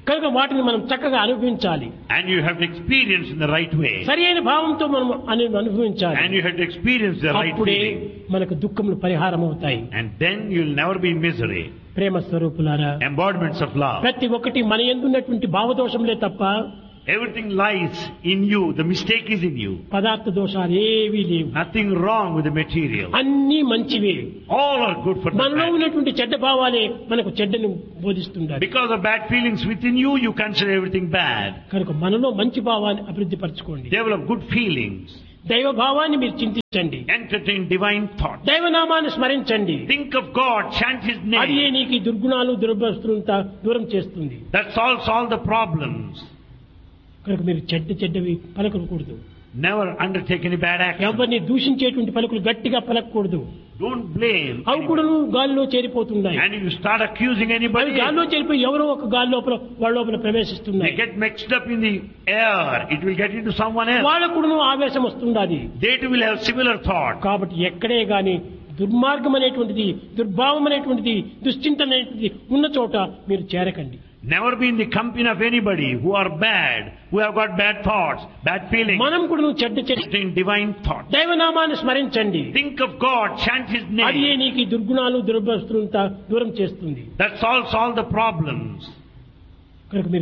కనుక వాటిని మనం చక్కగా అనుభవించాలి. And you have to experience in the right way. సరి అయిన భావంతో మనం అని అనుభవించాలి. And you have to experience the right అప్పుడే feeling. మనకు దుఃఖములు పరిహారం అవుతాయి. And then you'll never be in misery. ప్రేమ స్వరూపులారా, Embodiments of love. ప్రతి ఒక్కటి మన యందున్నటువంటి భావదోషములే తప్ప Everything lies in you. The mistake is in you. పదార్థ దోషాలు ఏవీ లేవు. Nothing wrong with the material. అన్నీ మంచివే. All are good for the మనలో bad. ఉన్నటువంటి చెడ్డ భావాలే మనకు చెడ్డను బోధిస్తుంటారు. Because of bad feelings within you, you consider everything bad. కనుక మనలో మంచి భావాన్ని అభివృద్ధి పరచుకోండి. Develop good feelings. దైవ భావాన్ని మీరు చింతించండి. Entertain divine thought. దైవనామాన్ని స్మరించండి. Think of God. Chant His అది name. నీకు ఈ దుర్గుణాలు దుర్భస్తులంతా దూరం చేస్తుంది. That solves all the problems. కనుక మీరు చెడ్డ చెడ్డవి పలకకూడదు. Never undertake any bad action. ఎవరిని దూషించేటువంటి పలుకులు గట్టిగా పలకకూడదు. Don't blame. అవి కూడా గాలిలో చేరిపోతున్నాయి. And you start accusing అవి anybody. గాలిలో చేరిపోయి ఎవరో ఒక గాలి లోపల వాళ్ళ లోపల They ప్రవేశిస్తున్నాయి. get mixed up in the air. It will get into someone else. వాళ్ళకు కూడా ఆవేశం వస్తున్నది. They too will have similar thought. కాబట్టి ఎక్కడే గాని దుర్మార్గం అనేటువంటిది, దుర్భావం అనేటువంటిది, దుశ్చింతన అనేటువంటిది ఉన్న చోట మీరు చేరకండి. Never be in the company of anybody who are bad, who have got bad thoughts, bad feelings. మనం కూడా చెడ్డ చెడ్డ In divine thought. దైవనామాన్ని స్మరించండి. Think of God, chant His అది name. నీకు ఈ దుర్గుణాలు దుర్భస్తులంతా దూరం చేస్తుంది. That solves all the problems. కనుక మీరు